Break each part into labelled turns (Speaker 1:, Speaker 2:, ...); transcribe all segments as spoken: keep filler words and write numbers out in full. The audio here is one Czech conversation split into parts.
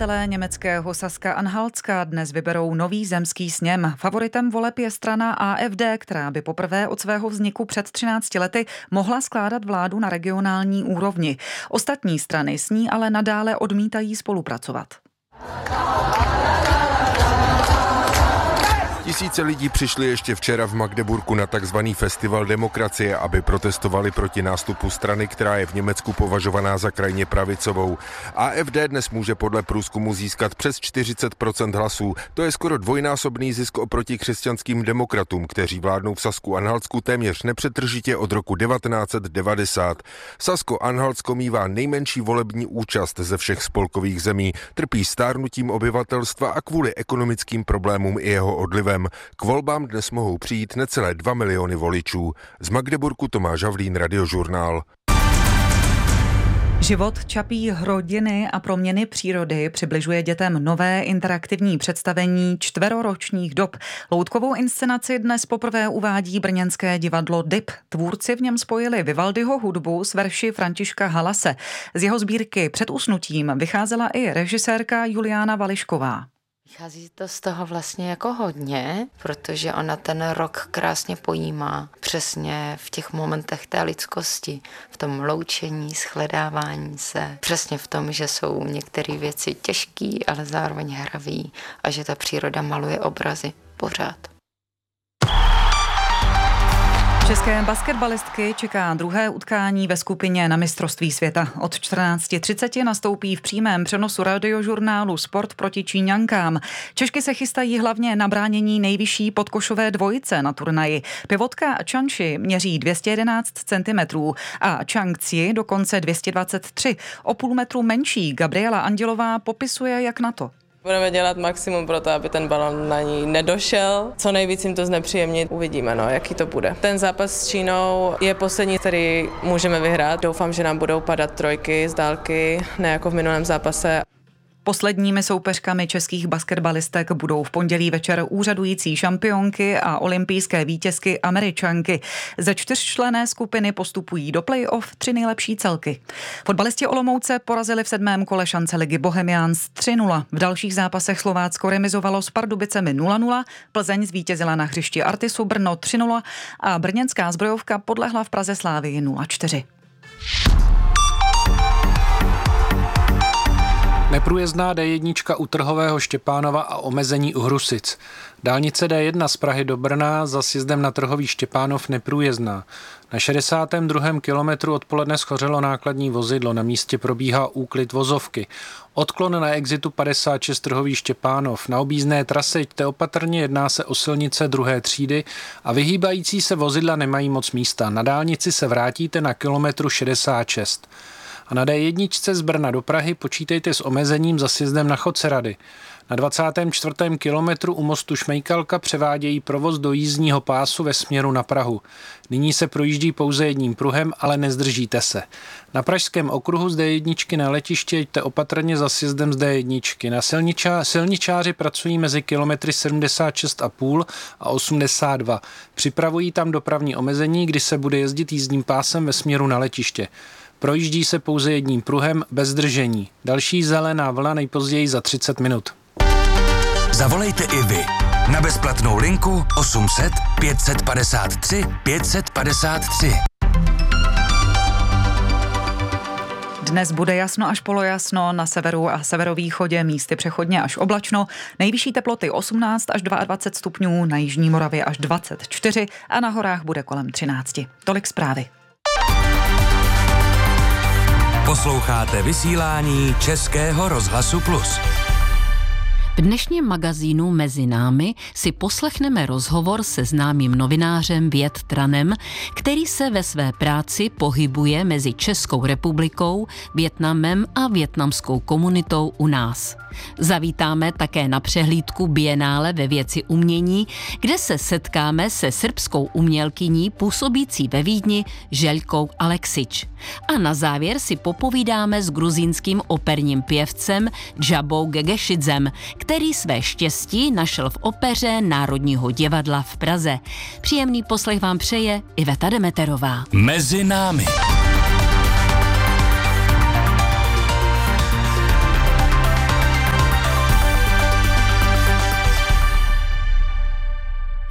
Speaker 1: Obyvatelé německého Saska-Anhaltska dnes vyberou nový zemský sněm. Favoritem voleb je strana A F D, která by poprvé od svého vzniku před třinácti lety mohla skládat vládu na regionální úrovni. Ostatní strany s ní ale nadále odmítají spolupracovat.
Speaker 2: Tisíce lidí přišli ještě včera v Magdeburku na takzvaný festival demokracie, aby protestovali proti nástupu strany, která je v Německu považovaná za krajně pravicovou. A F D dnes může podle průzkumu získat přes čtyřicet procent hlasů. To je skoro dvojnásobný zisk oproti křesťanským demokratům, kteří vládnou v Sasku-Anhaltsku téměř nepřetržitě od roku devatenáct set devadesát. Sasko-Anhaltsko mívá nejmenší volební účast ze všech spolkových zemí, trpí stárnutím obyvatelstva a kvůli ekonomickým problémům i jeho odlivem. K volbám dnes mohou přijít necelé dva miliony voličů. Z Magdeburku Tomáš Havlín, Radiožurnál.
Speaker 1: Život čapí hrodiny a proměny přírody přibližuje dětem nové interaktivní představení čtveroročních dob. Loutkovou inscenaci dnes poprvé uvádí brněnské divadlo D I P. Tvůrci v něm spojili Vivaldiho hudbu s verši Františka Halase. Z jeho sbírky Před usnutím vycházela i režisérka Juliána Vališková.
Speaker 3: Vychází to z toho vlastně jako hodně, protože ona ten rok krásně pojímá přesně v těch momentech té lidskosti, v tom loučení, shledávání se, přesně v tom, že jsou některé věci těžký, ale zároveň hravý a že ta příroda maluje obrazy pořád.
Speaker 1: České basketbalistky čeká druhé utkání ve skupině na mistrovství světa. Od čtrnáct třicet nastoupí v přímém přenosu radiožurnálu Sport proti Číňankám. Češky se chystají hlavně na bránění nejvyšší podkošové dvojice na turnaji. Pivotka Chang Shi měří dvě stě jedenáct centimetrů a Chang Zi dokonce dvě stě dvacet tři. O půl metru menší Gabriela Andělová popisuje, jak na to.
Speaker 4: Budeme dělat maximum pro to, aby ten balon na ní nedošel. Co nejvíc jim to znepříjemnit, uvidíme, no, jaký to bude. Ten zápas s Čínou je poslední, který můžeme vyhrát. Doufám, že nám budou padat trojky z dálky, ne jako v minulém zápase.
Speaker 1: Posledními soupeřkami českých basketbalistek budou v pondělí večer úřadující šampionky a olympijské vítězky Američanky. Ze čtyřčlenné skupiny postupují do play-off tři nejlepší celky. Fotbalisti Olomouce porazili v sedmém kole šance ligy Bohemians tři nula. V dalších zápasech Slovácko remizovalo s Pardubicemi nula nula, Plzeň zvítězila na hřišti Artisu Brno tři nula a brněnská Zbrojovka podlehla v Praze Slávii nula čtyři.
Speaker 5: Neprůjezdná D jedna u Trhového Štěpánova a omezení u Hrusic. Dálnice D jedna z Prahy do Brna za sjezdem na Trhový Štěpánov neprůjezdná. Na šedesátém druhém kilometru odpoledne schořelo nákladní vozidlo, na místě probíhá úklid vozovky. Odklon na exitu padesát šest Trhový Štěpánov. Na objízdné trase jďte opatrně, jedná se o silnice druhé třídy a vyhýbající se vozidla nemají moc místa. Na dálnici se vrátíte na kilometru šedesát šest. A na D jedna z Brna do Prahy počítejte s omezením za sjezdem na Chodcerady. Na dvacátém čtvrtém kilometru u mostu Šmejkalka převádějí provoz do jízdního pásu ve směru na Prahu. Nyní se projíždí pouze jedním pruhem, ale nezdržíte se. Na pražském okruhu z D jedna na letiště jděte opatrně za sjezdem z D jedna. Na silničá, silničáři pracují mezi kilometry sedmdesát šest a půl a osmdesát dva. Připravují tam dopravní omezení, kdy se bude jezdit jízdním pásem ve směru na letiště. Projíždí se pouze jedním pruhem bez zdržení. Další zelená vlna nejpozději za třicet minut.
Speaker 6: Zavolejte i vy na bezplatnou linku osm set pět set padesát tři pět set padesát tři.
Speaker 1: Dnes bude jasno až polojasno, na severu a severovýchodě místy přechodně až oblačno. Nejvyšší teploty osmnáct až dvacet dva stupňů, na jižní Moravě až dvacet čtyři a na horách bude kolem třináct. Tolik zprávy.
Speaker 6: Posloucháte vysílání Českého rozhlasu Plus.
Speaker 7: V dnešním magazínu Mezi námi si poslechneme rozhovor se známým novinářem Viet Tranem, který se ve své práci pohybuje mezi Českou republikou, Vietnamem a vietnamskou komunitou u nás. Zavítáme také na přehlídku Bienále ve věci umění, kde se setkáme se srbskou umělkyní působící ve Vídni Željkou Aleksič. A na závěr si popovídáme s gruzínským operním pěvcem Džabou Gegešidzem, který své štěstí našel v opeře Národního divadla v Praze. Příjemný poslech vám přeje Iveta Demeterová.
Speaker 6: Mezi námi.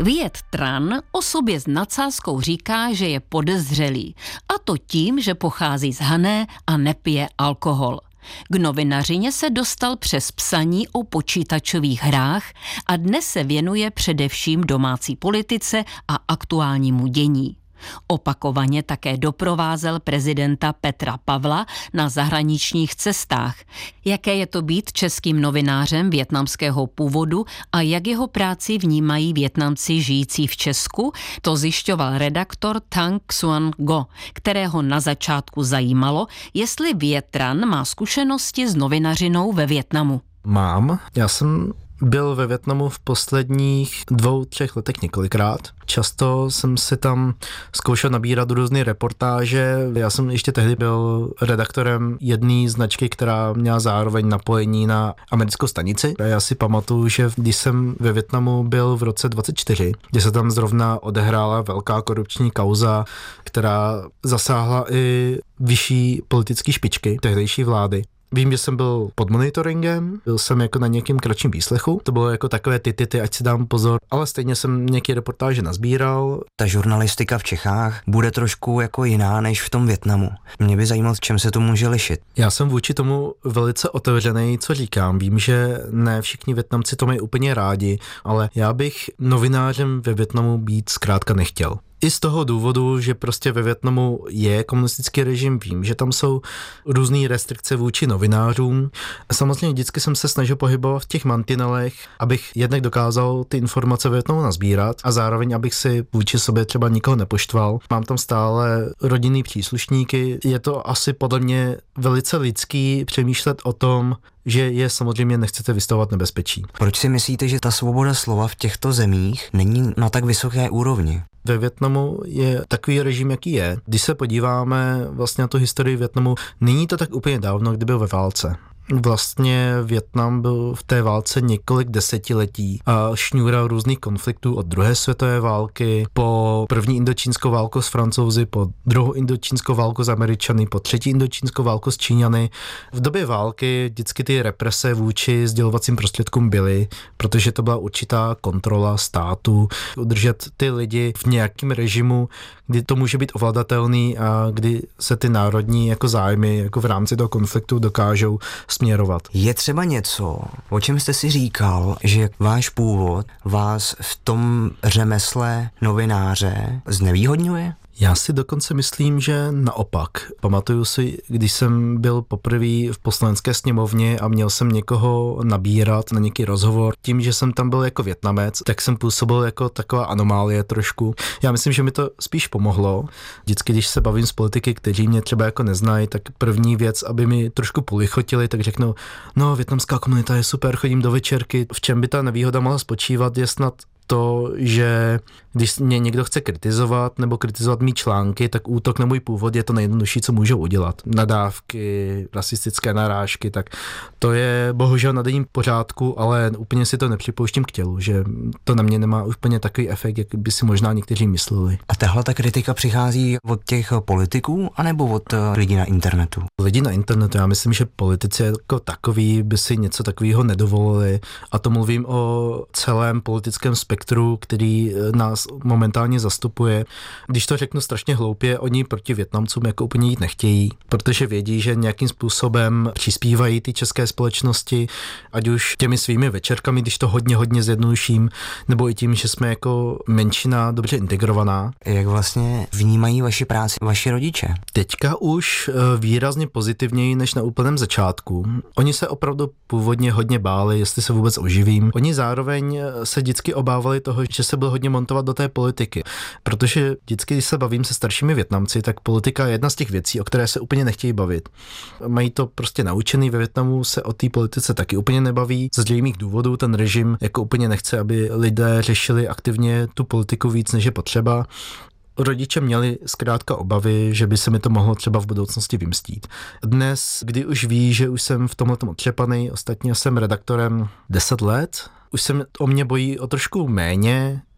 Speaker 7: Viet Tran o sobě s nadsázkou říká, že je podezřelý, a to tím, že pochází z Hané a nepije alkohol. K novinařině se dostal přes psaní o počítačových hrách a dnes se věnuje především domácí politice a aktuálnímu dění. Opakovaně také doprovázel prezidenta Petra Pavla na zahraničních cestách. Jaké je to být českým novinářem vietnamského původu a jak jeho práci vnímají Vietnamci žijící v Česku, to zjišťoval redaktor Thang Xuan Go, kterého na začátku zajímalo, jestli Viet Tran má zkušenosti s novinařinou ve Vietnamu.
Speaker 8: Mám. Já jsem byl ve Vietnamu v posledních dvou, třech letech několikrát. Často jsem si tam zkoušel nabírat různé reportáže. Já jsem ještě tehdy byl redaktorem jedné značky, která měla zároveň napojení na americkou stanici. A já si pamatuju, že když jsem ve Vietnamu byl v roce dvacet čtyři, kde se tam zrovna odehrála velká korupční kauza, která zasáhla i vyšší politické špičky tehdejší vlády. Vím, že jsem byl pod monitoringem, byl jsem jako na nějakém kratším výslechu, to bylo jako takové ty, ty, ty, ať si dám pozor, ale stejně jsem nějaké reportáže nazbíral.
Speaker 9: Ta žurnalistika v Čechách bude trošku jako jiná než v tom Vietnamu. Mě by zajímalo, v čem se to může lišit.
Speaker 8: Já jsem vůči tomu velice otevřený, co říkám. Vím, že ne všichni Vietnamci to mají úplně rádi, ale já bych novinářem ve Vietnamu být zkrátka nechtěl. I z toho důvodu, že prostě ve Vietnamu je komunistický režim, vím, že tam jsou různé restrikce vůči novinářům. Samozřejmě vždycky jsem se snažil pohybovat v těch mantinelech, abych jednak dokázal ty informace ve Vietnamu nazbírat a zároveň, abych si vůči sobě třeba nikoho nepoštval. Mám tam stále rodinný příslušníky. Je to asi podle mě velice lidský přemýšlet o tom, že je samozřejmě nechcete vystavovat nebezpečí.
Speaker 9: Proč si myslíte, že ta svoboda slova v těchto zemích není na tak vysoké úrovni?
Speaker 8: Ve Vietnamu je takový režim, jaký je. Když se podíváme vlastně na tu historii Vietnamu, není to tak úplně dávno, kdy byl ve válce. Vlastně Vietnam byl v té válce několik desetiletí a šňůral různých konfliktů od druhé světové války, po první indočínskou válku s Francouzi, po druhou indočínskou válku s Američany, po třetí indočínskou válku s Číňany. V době války vždycky ty represe vůči sdělovacím prostředkům byly, protože to byla určitá kontrola státu, udržet ty lidi v nějakém režimu, kdy to může být ovladatelný a kdy se ty národní jako zájmy jako v rámci toho konfliktu dokážou směrovat.
Speaker 9: Je třeba něco, o čem jste si říkal, že váš původ vás v tom řemesle novináře znevýhodňuje?
Speaker 8: Já si dokonce myslím, že naopak. Pamatuju si, když jsem byl poprvé v poslanecké sněmovně a měl jsem někoho nabírat na nějaký rozhovor. Tím, že jsem tam byl jako Vietnamec, tak jsem působil jako taková anomálie trošku. Já myslím, že mi to spíš pomohlo. Vždycky, když se bavím s politiky, kteří mě třeba jako neznají, tak první věc, aby mi trošku polichotili, tak řeknou, no, vietnamská komunita je super, chodím do večerky. V čem by ta nevýhoda mohla spočívat, je snad to, že když mě někdo chce kritizovat nebo kritizovat mý články, tak útok na můj původ je to nejjednodušší, co můžou udělat. Nadávky, rasistické narážky, tak to je bohužel na denním pořádku, ale úplně si to nepřipouštím k tělu, že to na mě nemá úplně takový efekt, jak by si možná někteří mysleli.
Speaker 9: A tahle ta kritika přichází od těch politiků, anebo od lidí na internetu?
Speaker 8: Lidi na internetu, já myslím, že politici jako takový by si něco takového nedovolili, a to mluvím o celém politickém spektru, který nás momentálně zastupuje. Když to řeknu strašně hloupě, oni proti Vietnamcům jako úplně jít nechtějí, protože vědí, že nějakým způsobem přispívají ty české společnosti, ať už těmi svými večerkami, když to hodně, hodně zjednoduším, nebo i tím, že jsme jako menšina dobře integrovaná.
Speaker 9: Jak vlastně vnímají vaši práci vaši rodiče?
Speaker 8: Teďka už výrazně pozitivněji než na úplném začátku. Oni se opravdu původně hodně báli, jestli se vůbec oživím. Oni zároveň se vždycky obávali toho, že se byl hodně montovat do té politiky. Protože vždycky, když se bavím se staršími Vietnamci, tak politika je jedna z těch věcí, o které se úplně nechtějí bavit. Mají to prostě naučený, ve Vietnamu se o té politice taky úplně nebaví. Z zřejmých důvodů ten režim jako úplně nechce, aby lidé řešili aktivně tu politiku víc, než je potřeba. Rodiče měli zkrátka obavy, že by se mi to mohlo třeba v budoucnosti vymstít. Dnes, kdy už ví, že už jsem v tomhletom otřepaný, ostatně jsem redaktorem deset let, už se o mě bojí o trošku méně,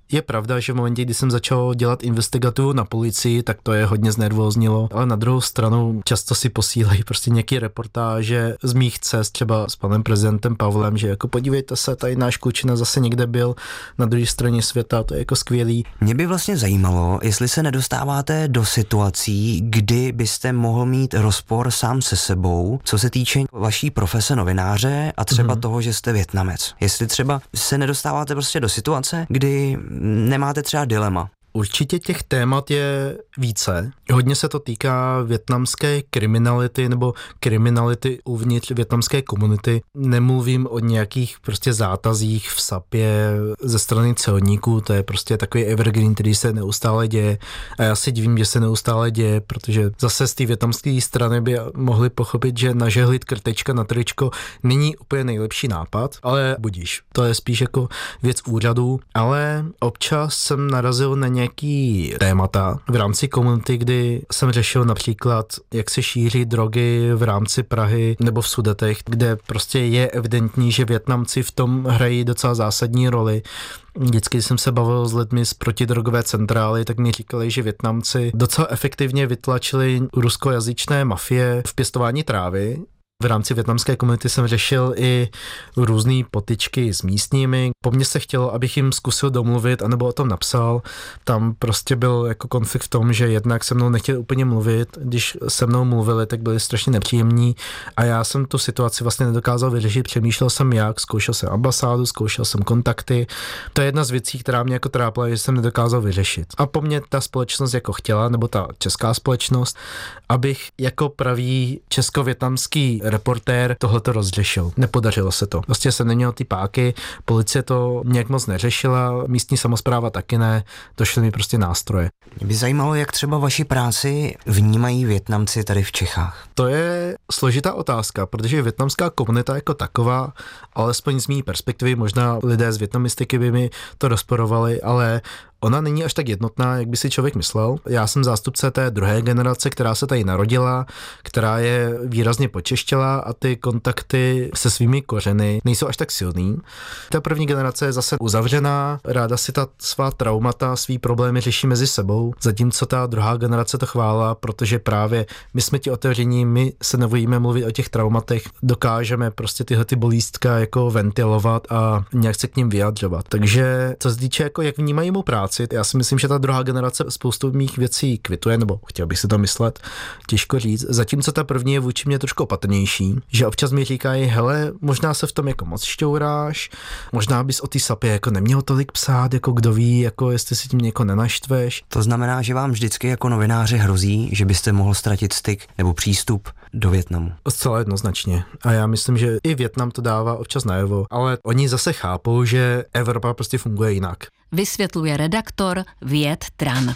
Speaker 8: Je pravda, že v momentě, kdy jsem začal dělat investigativu na policii, tak to je hodně znervóznilo, ale na druhou stranu často si posílají prostě nějaké reportáže z mých cest, třeba s panem prezidentem Pavlem, že jako podívejte se, tady náš Kučina zase někde byl na druhé straně světa, to je jako skvělý.
Speaker 9: Mě by vlastně zajímalo, jestli se nedostáváte do situací, kdy byste mohl mít rozpor sám se sebou, co se týče vaší profese novináře a třeba mm-hmm. toho, že jste Vietnamec. Jestli třeba se nedostáváte prostě do situace, kdy nemáte třeba dilema.
Speaker 8: Určitě těch témat je více. Hodně se to týká vietnamské kriminality nebo kriminality uvnitř vietnamské komunity. Nemluvím o nějakých prostě zátazích v sapě ze strany celníků, to je prostě takový evergreen, který se neustále děje. A já si divím, že se neustále děje, protože zase z té vietnamské strany by mohli pochopit, že nažehlit krtečka na tričko není úplně nejlepší nápad, ale budíš. To je spíš jako věc úřadů, ale občas jsem narazil na ně nějaký témata v rámci komunity, kdy jsem řešil například, jak se šíří drogy v rámci Prahy nebo v Sudetech, kde prostě je evidentní, že Vietnamci v tom hrají docela zásadní roli. Vždycky, když jsem se bavil s lidmi z protidrogové centrály, tak mi říkali, že Vietnamci docela efektivně vytlačili ruskojazyčné mafie v pěstování trávy. V rámci vietnamské komunity jsem řešil i různé potyčky s místními. Po mně se chtělo, abych jim zkusil domluvit, anebo o tom napsal. Tam prostě byl jako konflikt v tom, že jednak se mnou nechtěli úplně mluvit. Když se mnou mluvili, tak byli strašně nepříjemní a já jsem tu situaci vlastně nedokázal vyřešit. Přemýšlel jsem jak, zkoušel jsem ambasádu, zkoušel jsem kontakty. To je jedna z věcí, která mě jako trápila, že jsem nedokázal vyřešit. A po mně ta společnost jako chtěla, nebo ta česká společnost, abych jako pravý česko-vietnamský reportér tohleto rozřešil. Nepodařilo se to. Prostě jsem neměl ty páky, policie to nějak moc neřešila, místní samospráva taky ne, došly mi prostě nástroje.
Speaker 9: Mě by zajímalo, jak třeba vaši práci vnímají Vietnamci tady v Čechách.
Speaker 8: To je složitá otázka, protože vietnamská komunita jako taková, alespoň z mý perspektivy, možná lidé z vietnamistiky by mi to rozporovali, ale ona není až tak jednotná, jak by si člověk myslel. Já jsem zástupce té druhé generace, která se tady narodila, která je výrazně počeštěla a ty kontakty se svými kořeny nejsou až tak silný. Ta první generace je zase uzavřená, ráda si ta svá traumata, svý problémy řeší mezi sebou, zatímco ta druhá generace to chválá, protože právě my jsme ti otevření, my se nebojíme mluvit o těch traumatech, dokážeme prostě tyhle ty bolístka jako ventilovat a nějak se k ním vyjadřovat. Takže co se týče jako jak vnímají mou práci, já si myslím, že ta druhá generace spoustu mých věcí kvituje, nebo chtěl bych si to myslet, těžko říct. Zatímco ta první je vůči mě trošku opatrnější, že občas mi říkají, hele, možná se v tom jako moc šťouráš, možná bys o ty sapě jako neměl tolik psát, jako kdo ví, jako jestli si tím něko nenaštveš.
Speaker 9: To znamená, že vám vždycky jako novináři hrozí, že byste mohl ztratit styk nebo přístup do Vietnamu.
Speaker 8: Zcela jednoznačně. A já myslím, že i Vietnam to dává občas najevo, ale oni zase chápou, že Evropa prostě funguje jinak.
Speaker 7: Vysvětluje redaktor Viet Tran.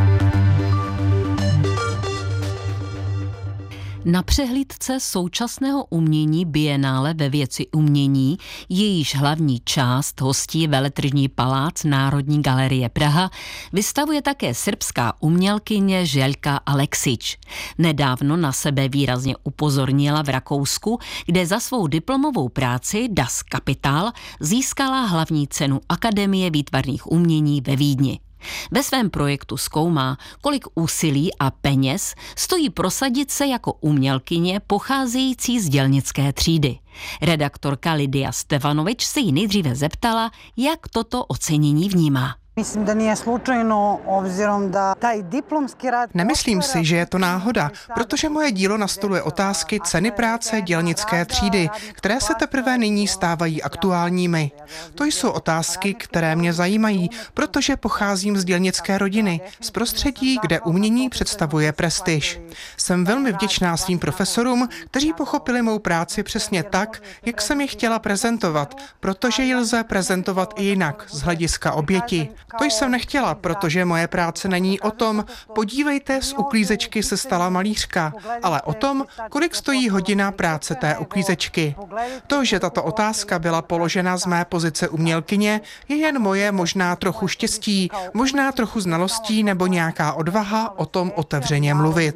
Speaker 7: Na přehlídce současného umění Bienále ve věci umění, jejíž hlavní část hostí Veletržní palác Národní galerie Praha, vystavuje také srbská umělkyně Željka Aleksić. Nedávno na sebe výrazně upozornila v Rakousku, kde za svou diplomovou práci Das Kapital získala hlavní cenu Akademie výtvarných umění ve Vídni. Ve svém projektu zkoumá, kolik úsilí a peněz stojí prosadit se jako umělkyně pocházející z dělnické třídy. Redaktorka Lidia Stefanovič se jí nejdříve zeptala, jak toto ocenění vnímá.
Speaker 10: Nemyslím si, že je to náhoda, protože moje dílo nastoluje otázky ceny práce dělnické třídy, které se teprve nyní stávají aktuálními. To jsou otázky, které mě zajímají, protože pocházím z dělnické rodiny, z prostředí, kde umění představuje prestiž. Jsem velmi vděčná svým profesorům, kteří pochopili mou práci přesně tak, jak jsem ji chtěla prezentovat, protože ji lze prezentovat i jinak, z hlediska oběti. To jsem nechtěla, protože moje práce není o tom, podívejte, z uklízečky se stala malířka, ale o tom, kolik stojí hodina práce té uklízečky. To, že tato otázka byla položena z mé pozice umělkyně, je jen moje možná trochu štěstí, možná trochu znalostí nebo nějaká odvaha o tom otevřeně mluvit.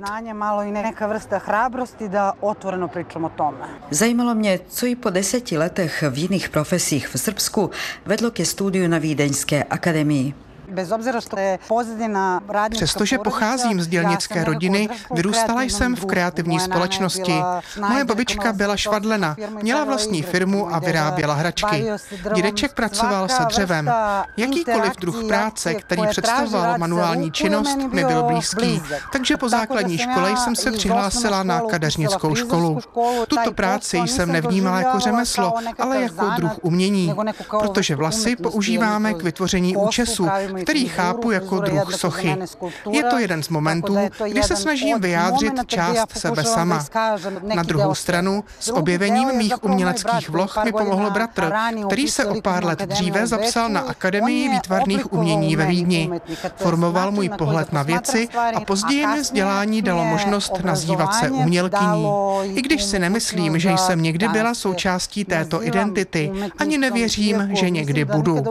Speaker 11: Zajímalo mě, co i po deseti letech v jiných profesích v Srbsku vedlo ke studiu na Vídeňské akademii.
Speaker 10: Přestože pocházím z dělnické rodiny, vyrůstala jsem v kreativní společnosti. Moje babička byla švadlena, měla vlastní firmu a vyráběla hračky. Dědeček pracoval se dřevem. Jakýkoliv druh práce, který představoval manuální činnost, mi byl blízký. Takže po základní škole jsem se přihlásila na kadeřnickou školu. Tuto práci jsem nevnímala jako řemeslo, ale jako druh umění, protože vlasy používáme k vytvoření účesu, který chápu jako druh sochy. Je to jeden z momentů, kdy se snažím vyjádřit část sebe sama. Na druhou stranu, s objevením mých uměleckých vloh mi pomohl bratr, který se o pár let dříve zapsal na Akademii výtvarných umění ve Vídni. Formoval můj pohled na věci a později mi vzdělání dalo možnost nazývat se umělkyní. I když si nemyslím, že jsem někdy byla součástí této identity, ani nevěřím, že někdy budu.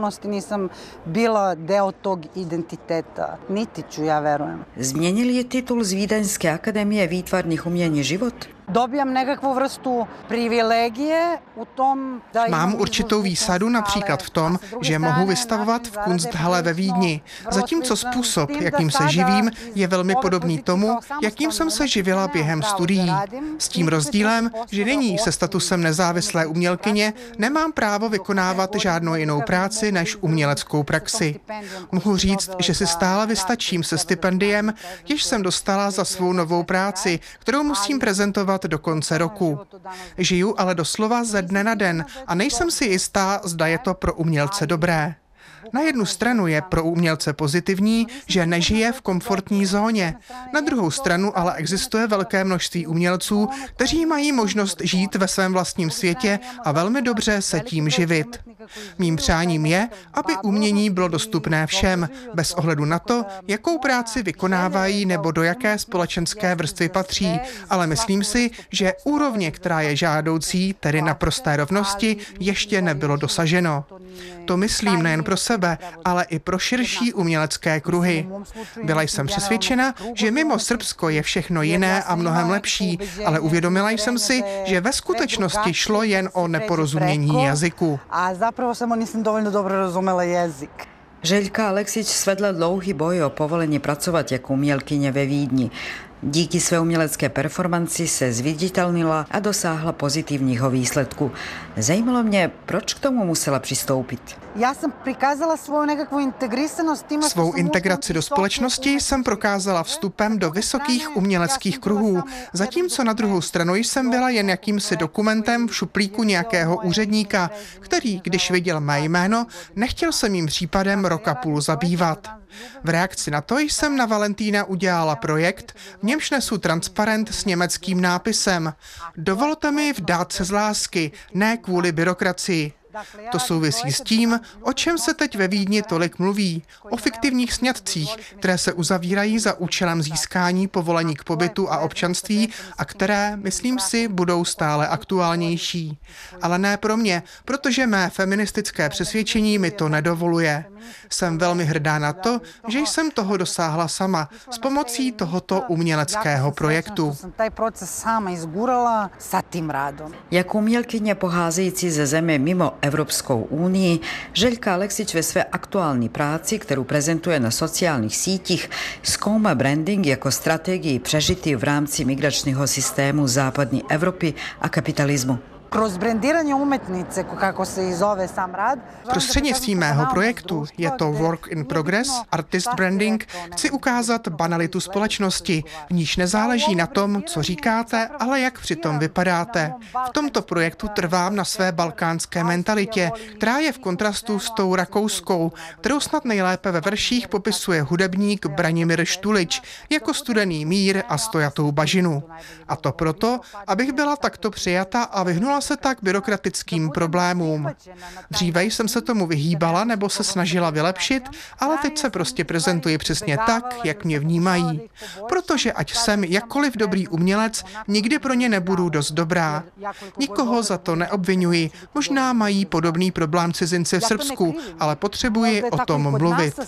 Speaker 11: Změnil je titul z Vídeňské akademie výtvarných umění život?
Speaker 12: Dobijam nekakvu vrstu privilegije u tom, da
Speaker 10: Mám určitou výsadu například v tom, že mohu vystavovat v Kunsthalle ve Vídni, zatímco způsob, jakým se živím, je velmi podobný tomu, jakým jsem se živila během studií. S tím rozdílem, že nyní se statusem nezávislé umělkyně nemám právo vykonávat žádnou jinou práci než uměleckou praxi. Mohu říct, že si stále vystačím se stipendiem, jež jsem dostala za svou novou práci, kterou musím prezentovat do konce roku. Žiju ale doslova ze dne na den a nejsem si jistá, zda je to pro umělce dobré. Na jednu stranu je pro umělce pozitivní, že nežije v komfortní zóně. Na druhou stranu ale existuje velké množství umělců, kteří mají možnost žít ve svém vlastním světě a velmi dobře se tím živit. Mým přáním je, aby umění bylo dostupné všem, bez ohledu na to, jakou práci vykonávají nebo do jaké společenské vrstvy patří, ale myslím si, že úrovně, která je žádoucí, tedy naprosté rovnosti, ještě nebylo dosaženo. To myslím nejen pro sebe, ale i pro širší umělecké kruhy. Byla jsem přesvědčena, že mimo Srbsko je všechno jiné a mnohem lepší, ale uvědomila jsem si, že ve skutečnosti šlo jen o neporozumění jazyku.
Speaker 11: Željka Aleksić svedla dlouhý boj o povolení pracovat jako umělkyně ve Vídni. Díky své umělecké performanci se zviditelnila a dosáhla pozitivního výsledku. Zajímalo mě, proč k tomu musela přistoupit.
Speaker 12: Já jsem prikázala svou nekakvu integrisanost.
Speaker 10: Svou integraci do společnosti jsem prokázala vstupem do vysokých uměleckých kruhů, zatímco na druhou stranu jsem byla jen jakýmsi dokumentem v šuplíku nějakého úředníka, který, když viděl mé jméno, nechtěl se mým případem rok a půl zabývat. V reakci na to jsem na Valentína udělala projekt, v němž nesu transparent s německým nápisem Dovolte mi vdát se z lásky, ne kvůli byrokracii. To souvisí s tím, o čem se teď ve Vídni tolik mluví, o fiktivních sňatcích, které se uzavírají za účelem získání povolení k pobytu a občanství a které, myslím si, budou stále aktuálnější. Ale ne pro mě, protože mé feministické přesvědčení mi to nedovoluje. Jsem velmi hrdá na to, že jsem toho dosáhla sama s pomocí tohoto uměleckého projektu.
Speaker 11: Jako umělkyně pocházející ze země mimo Evropskou unii, Željka Aleksić ve své aktuální práci, kterou prezentuje na sociálních sítích, zkoumá branding jako strategii přežití v rámci migračního systému západní Evropy a kapitalismu.
Speaker 10: Prostřednictvím mého projektu, je to Work in Progress, Artist Branding, chci ukázat banalitu společnosti, v níž nezáleží na tom, co říkáte, ale jak přitom vypadáte. V tomto projektu trvám na své balkánské mentalitě, která je v kontrastu s tou rakouskou, kterou snad nejlépe ve verších popisuje hudebník Branimir Štulič jako studený mír a stojatou bažinu. A to proto, abych byla takto přijata a vyhnula se tak byrokratickým problémům. Dříve jsem se tomu vyhýbala nebo se snažila vylepšit, ale teď se prostě prezentuji přesně tak, jak mě vnímají. Protože ať jsem jakkoliv dobrý umělec, nikdy pro ně nebudu dost dobrá. Nikoho za to neobvinuji, možná mají podobný problém cizinci v Srbsku, ale potřebuji o tom mluvit.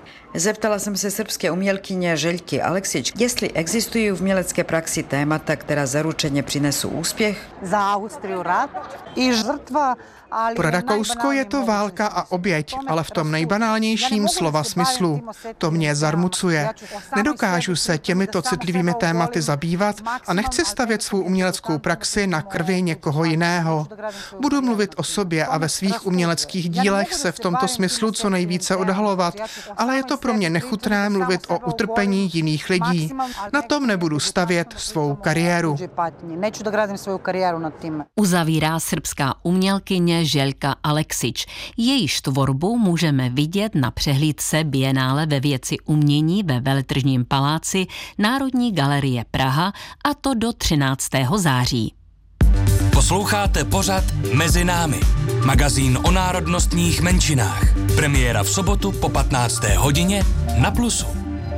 Speaker 11: Zeptala jsem se srbské umělkyně Željky Aleksić, jestli existují v umělecké praxi témata, které teraz zaručene prinesú úspech?
Speaker 12: Za Austriu rat i žrtva.
Speaker 10: Pro Rakousko je to válka a oběť, ale v tom nejbanálnějším slova smyslu. To mě zarmucuje. Nedokážu se těmito citlivými tématy zabývat a nechci stavět svou uměleckou praxi na krvi někoho jiného. Budu mluvit o sobě a ve svých uměleckých dílech se v tomto smyslu co nejvíce odhalovat, ale je to pro mě nechutné mluvit o utrpení jiných lidí. Na tom nebudu stavět svou kariéru.
Speaker 7: Uzavírá srbská umělkyně Željka Aleksić. Jejíž tvorbu můžeme vidět na přehlídce Bienále ve věci umění ve Veletržním paláci Národní galerie Praha, a to do třináctého září.
Speaker 6: Posloucháte pořad Mezi námi, magazín o národnostních menšinách. Premiéra v sobotu po patnácté hodině na Plusu.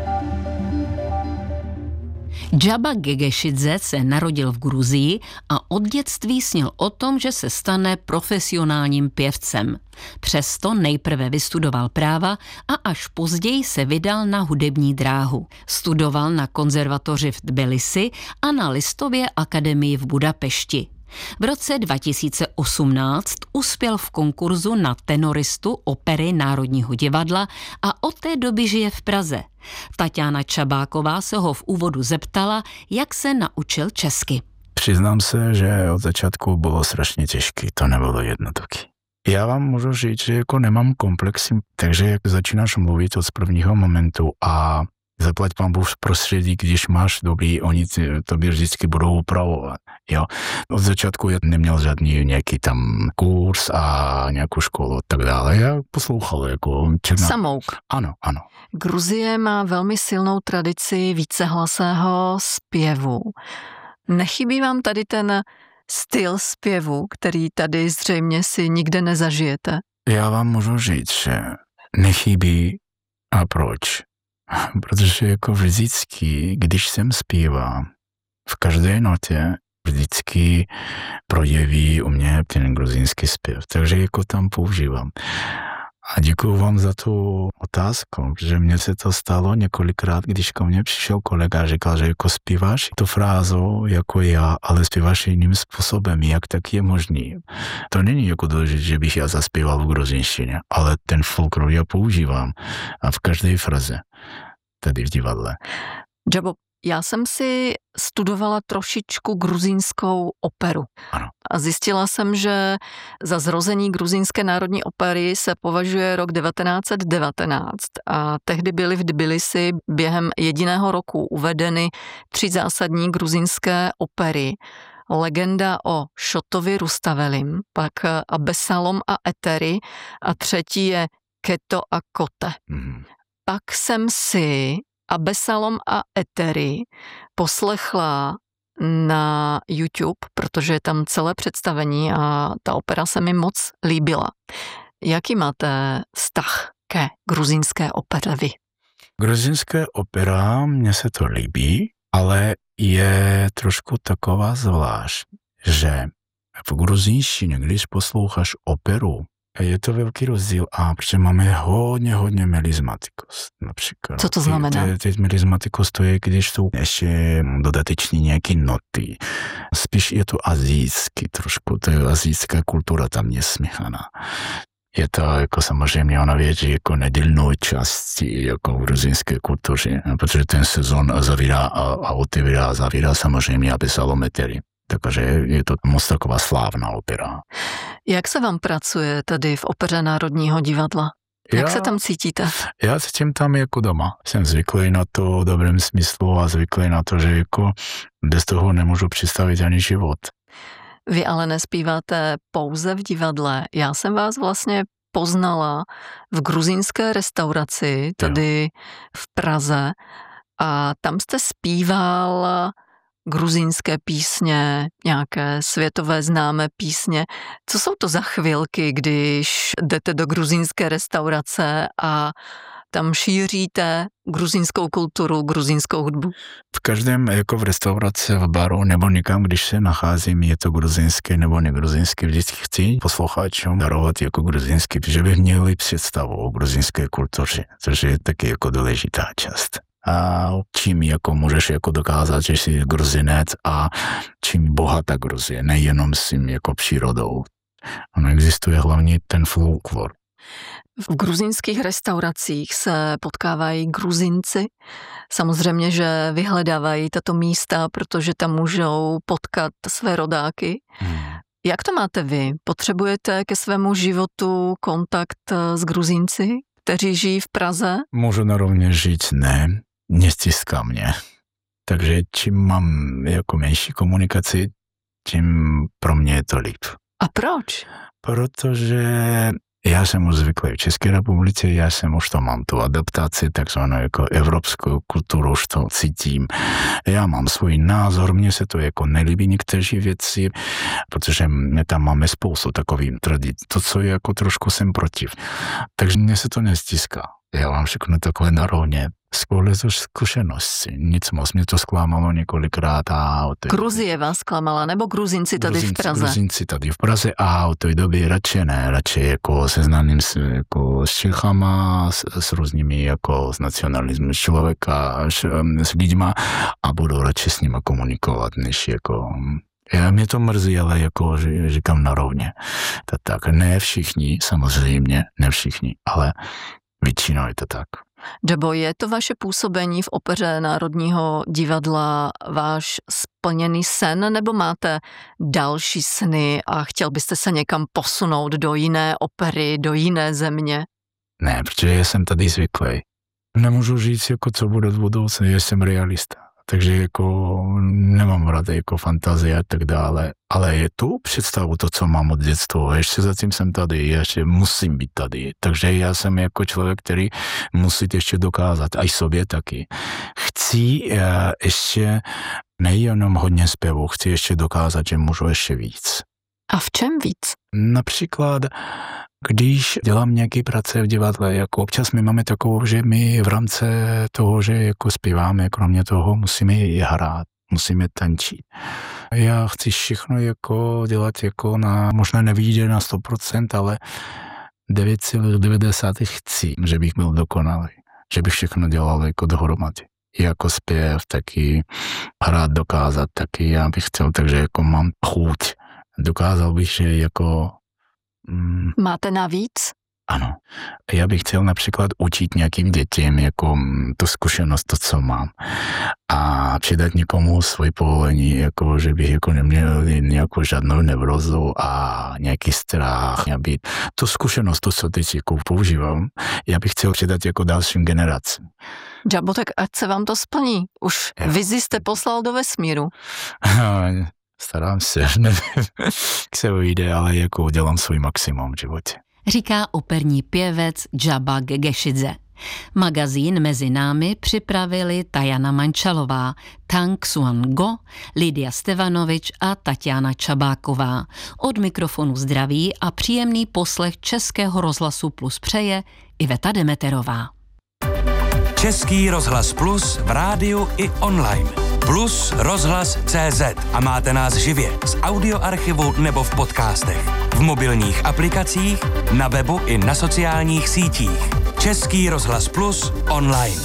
Speaker 7: Džaba Gegešidze se narodil v Gruzii a od dětství snil o tom, že se stane profesionálním pěvcem. Přesto nejprve vystudoval práva a až později se vydal na hudební dráhu. Studoval na konzervatoři v Tbilisi a na Listově akademii v Budapešti. V roce dva tisíce osmnáct uspěl v konkurzu na tenoristu opery Národního divadla a od té doby žije v Praze. Tatiana Čabáková se ho v úvodu zeptala, jak se naučil česky.
Speaker 13: Přiznám se, že od začátku bylo strašně těžké, to nebylo jednoduché. Já vám můžu říct, že jako nemám komplexy, takže jak začínáš mluvit od prvního momentu a zaplať pán Bůh v prostředí, když máš dobrý, oni tobě vždycky budou upravovat. Jo. Od začátku já neměl žádný nějaký tam kurz a nějakou školu a tak dále. Já poslouchal jako černá...
Speaker 14: Samouk.
Speaker 13: Ano, ano.
Speaker 14: Gruzie má velmi silnou tradici vícehlasého zpěvu. Nechybí vám tady ten styl zpěvu, který tady zřejmě si nikde nezažijete?
Speaker 13: Já vám můžu říct, že nechybí. A proč? Protože jako vždycky, když jsem zpívá, v každé notě vždycky projeví u mě ten gruzínský zpěv. Takže jako tam používám. A děkuju vám za tu otázku, protože mně se to stalo několikrát, když ko mně přišel kolega a říkal, že jako zpíváš tu frázu jako já, ale zpíváš jiným způsobem, jak tak je možný. To není jako důležité, že bych já zaspíval v gruzinštině, ale ten folklor já používám a v každé fraze tady v divadle.
Speaker 14: Džabo, já jsem si studovala trošičku gruzínskou operu.
Speaker 13: Ano.
Speaker 14: A zjistila jsem, že za zrození gruzínské národní opery se považuje rok devatenáct set devatenáct a tehdy byly v Tbilisi během jediného roku uvedeny tři zásadní gruzínské opery. Legenda o Šotovi Rustavelim, pak Abesalom a Eteri a třetí je Keto a Kote. Mm. Pak jsem si Abesalom a Eteri poslechla na YouTube, protože je tam celé představení a ta opera se mi moc líbila. Jaký máte vztah ke gruzínské opeře vy?
Speaker 13: Gruzínské opera, mně se to líbí, ale je trošku taková zvlášť, že v gruzínštině, když posloucháš operu, je to velký rozdíl, a protože máme hodně, hodně melismatikus například.
Speaker 14: Co to znamená?
Speaker 13: Teď, teď melismatikus to je, když jsou ještě dodateční nějaké noty. Spíš je to azijský trošku, to je azijská kultura tam je smíchaná. Je to jako samozřejmě ona věří jako nedělnou částí jako v gruzínské kultuře, protože ten sezon zavírá a otevírá a zavírá samozřejmě Abesalom Eteri. Takže je to moc taková slávná opera.
Speaker 14: Jak se vám pracuje tady v opeře Národního divadla? Jak já, se tam cítíte?
Speaker 13: Já cítím tam jako doma. Jsem zvyklý na to v dobrém smyslu a zvyklý na to, že jako bez toho nemůžu představit ani život.
Speaker 14: Vy ale nespíváte pouze v divadle. Já jsem vás vlastně poznala v gruzínské restauraci, tady jo. v Praze, a tam jste zpíval gruzínské písně, nějaké světové známé písně. Co jsou to za chvilky, když jdete do gruzínské restaurace a tam šíříte gruzínskou kulturu, gruzínskou hudbu?
Speaker 13: V každém, jako v restauraci, v baru nebo někam, když se nacházím, je to gruzínské nebo negruzínské, vždycky chci posluchačům darovat jako gruzínský, protože by měli představu o gruzínské kultuře, což je taky jako důležitá část. a čím jako můžeš jako dokázat, že jsi Gruzinec a čím bohatá Gruzie, nejenom s tím jako přírodou. Ono existuje hlavně ten folklor.
Speaker 14: V gruzínských restauracích se potkávají Gruzinci. Samozřejmě, že vyhledávají tato místa, protože tam můžou potkat své rodáky. Hmm. Jak to máte vy? Potřebujete ke svému životu kontakt s Gruzínci, kteří žijí v Praze?
Speaker 13: Můžu narovně říct ne, nestiská mě. Takže čím mám jako menší komunikaci, tím pro mě je to líp.
Speaker 14: A proč?
Speaker 13: Protože já jsem už zvyklý v České republice, já jsem už to mám tu adaptaci, takzvanou jako evropskou kulturu, už to cítím. Já mám svůj názor, mně se to jako nelíbí některé věci, protože my tam máme spoustu takových tradic, to, co je jako trošku jsem protiv. Takže mně se to nestiská. Já vám řeknu takhle narovně. Skôr to zkušenosti. Nic moc mě to zklamalo několikrát. A té...
Speaker 14: Gruzie vás zklamala, nebo Gruzinci tady
Speaker 13: Gruzinci,
Speaker 14: v Praze?
Speaker 13: Gruzinci tady v Praze a od té doby radši ne. Radši jako seznámím se jako s Čechama, s, s různými jako s nacionalismem člověka, s, s lidma a budu radši s nima komunikovat, než jako... Já mě to mrzí, ale jako říkám narovně. To tak, ne všichni, samozřejmě, ne všichni, ale většinou je to tak.
Speaker 14: Debo, je to vaše působení v opeře Národního divadla váš splněný sen, nebo máte další sny a chtěl byste se někam posunout do jiné opery, do jiné země?
Speaker 13: Ne, protože já jsem tady zvyklý. Nemůžu říct, jako co bude v budoucnu, já jsem realista. Takže jako nemám rád jako fantazie a tak dále, ale je tu představu to, co mám od dětstva. Ještě zatím jsem tady, ještě musím být tady. Takže já jsem jako člověk, který musí ještě dokázat, a i sobě taky. Chci uh, ještě nejenom hodně zpěvu, chci ještě dokázat, že můžu ještě víc.
Speaker 14: A v čem víc?
Speaker 13: Například, když dělám nějaký práce v divadle, jako občas my máme takovou, že my v rámci toho, že jako zpíváme, kromě toho musíme i hrát, musíme tančit. Já chci všechno jako dělat jako na, možná nevyjde na sto procent, ale devět celá devadesát chci, že bych byl dokonalý, že bych všechno dělal jako dohromady. Jako zpěv, taky hrát dokázat, taky já bych chtěl, takže jako mám chuť. Dokázal bych, že jako...
Speaker 14: Mm, máte navíc?
Speaker 13: Ano. Já bych chtěl například učit nějakým dětem jako tu zkušenost, to, co mám. A přidat někomu svoje povolení, jako, že bych jako neměl nějakou žádnou nevrozu a nějaký strach. Aby tu zkušenost, to, co teď jako používám, já bych chtěl přidat jako dalším generacím.
Speaker 14: Džabo, tak ať se vám to splní. Už jo. Vizi jste poslal do vesmíru.
Speaker 13: Starám se, nevím, jak se vyjde, ale jako udělám svůj maximum v životě.
Speaker 7: Říká operní pěvec Džaba Gegešidze. Magazín Mezi námi připravili Tajana Mančalová, Tang Xuan Go, Lidia Stevanovič a Tatiana Čabáková. Od mikrofonu zdraví a příjemný poslech Českého rozhlasu Plus přeje Iveta Demeterová.
Speaker 6: Český rozhlas Plus v rádiu i online. Plus rozhlas tečka cé zet a máte nás živě z audioarchivu nebo v podcastech, v mobilních aplikacích, na webu i na sociálních sítích. Český rozhlas Plus online.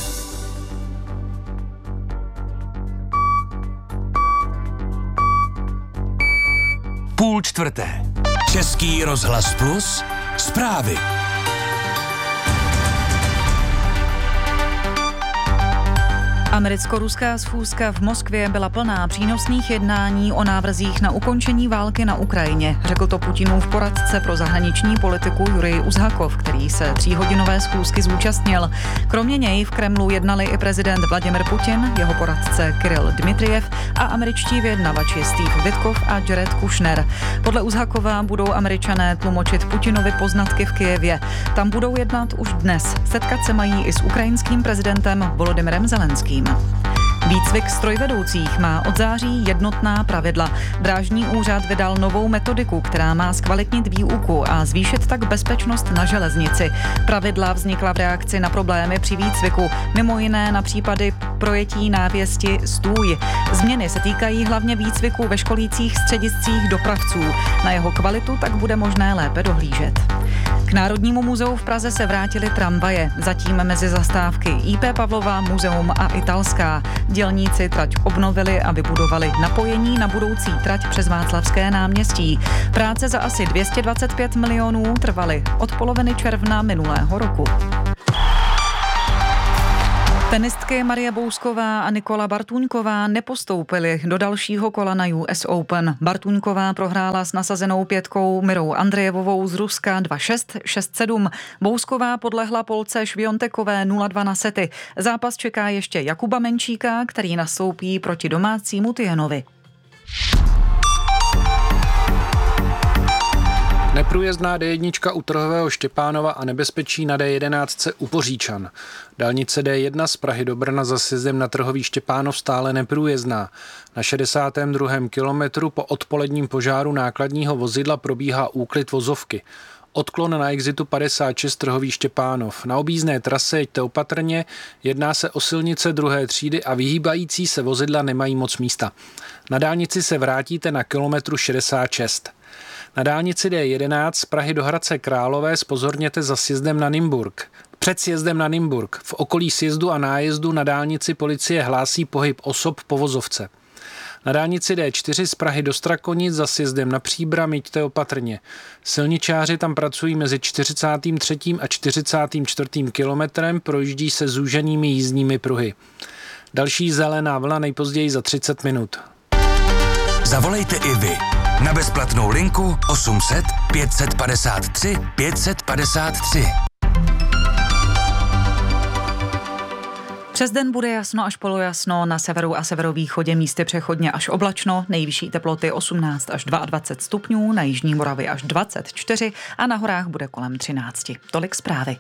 Speaker 6: Půl čtvrté. Český rozhlas Plus zprávy.
Speaker 1: Americko-ruská schůzka v Moskvě byla plná přínosných jednání o návrzích na ukončení války na Ukrajině, řekl to Putinův poradce pro zahraniční politiku Jurij Uzhakov, který se tříhodinové schůzky zúčastnil. Kromě něj v Kremlu jednali i prezident Vladimir Putin, jeho poradce Kirill Dmitrijev a američtí vyjednavači Steve Witkoff a Jared Kushner. Podle Uzhakova budou Američané tlumočit Putinovi poznatky v Kyjevě. Tam budou jednat už dnes. Setkat se mají i s ukrajinským prezidentem Volodymyrem Zelenským. Výcvik strojvedoucích má od září jednotná pravidla. Drážní úřad vydal novou metodiku, která má zkvalitnit výuku a zvýšit tak bezpečnost na železnici. Pravidla vznikla v reakci na problémy při výcviku, mimo jiné na případy projetí návěsti stůj. Změny se týkají hlavně výcviku ve školících střediscích dopravců. Na jeho kvalitu tak bude možné lépe dohlížet. K Národnímu muzeu v Praze se vrátily tramvaje, zatím mezi zastávky í pé Pavlova, Muzeum a Italská. Dělníci trať obnovili a vybudovali napojení na budoucí trať přes Václavské náměstí. Práce za asi dvě stě dvacet pět milionů trvaly od poloviny června minulého roku. Tenistky Marie Bousková a Nikola Bartuňková nepostoupily do dalšího kola na U S Open. Bartuňková prohrála s nasazenou pětkou Mirou Andrejevovou z Ruska dva šest, šest sedm. Bousková podlehla Polce Šviontekové nula dva na sety. Zápas čeká ještě Jakuba Menčíka, který nastoupí proti domácímu Tijenovi.
Speaker 5: Neprůjezdná D jedna u Trhového Štěpánova a nebezpečí na D jedenáct u Poříčan. Dálnice D jedna z Prahy do Brna za sjezdem na Trhový Štěpánov stále neprůjezdná. Na šedesátém druhém kilometru po odpoledním požáru nákladního vozidla probíhá úklid vozovky. Odklon na exitu padesát šest Trhový Štěpánov. Na objízdné trase jeďte opatrně, jedná se o silnice druhé třídy a vyhýbající se vozidla nemají moc místa. Na dálnici se vrátíte na kilometru šedesát šest. Na dálnici D jedenáct z Prahy do Hradce Králové zpozorněte za sjezdem na Nymburk. Před sjezdem na Nymburk v okolí sjezdu a nájezdu na dálnici policie hlásí pohyb osob po vozovce. Na dálnici D čtyři z Prahy do Strakonic za sjezdem na Příbram jeďte opatrně. Silničáři tam pracují mezi čtyřicátým třetím a čtyřicátým čtvrtým kilometrem, projíždí se zúženými jízdními pruhy. Další zelená vlna nejpozději za třicet minut.
Speaker 6: Zavolejte i vy na bezplatnou linku osm set pět padesát tři pět padesát tři.
Speaker 1: Přes den bude jasno až polojasno, na severu a severovýchodě místy přechodně až oblačno, nejvyšší teploty osmnáct až dvacet dva stupňů, na jižní Moravě až dvacet čtyři a na horách bude kolem třináct. Tolik zprávy.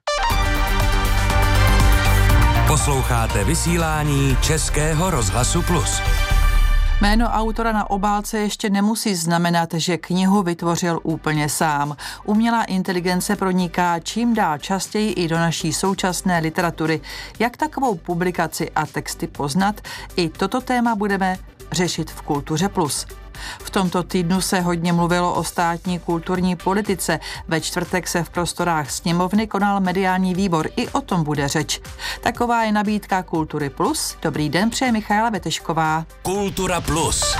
Speaker 6: Posloucháte vysílání Českého rozhlasu Plus.
Speaker 15: Jméno autora na obálce ještě nemusí znamenat, že knihu vytvořil úplně sám. Umělá inteligence proniká čím dál častěji i do naší současné literatury. Jak takovou publikaci a texty poznat? I toto téma budeme řešit v Kultuře Plus. V tomto týdnu se hodně mluvilo o státní kulturní politice. Ve čtvrtek se v prostorách sněmovny konal mediální výbor. I o tom bude řeč. Taková je nabídka Kultury Plus. Dobrý den, přeje Michaela Vetešková.
Speaker 6: Kultura Plus.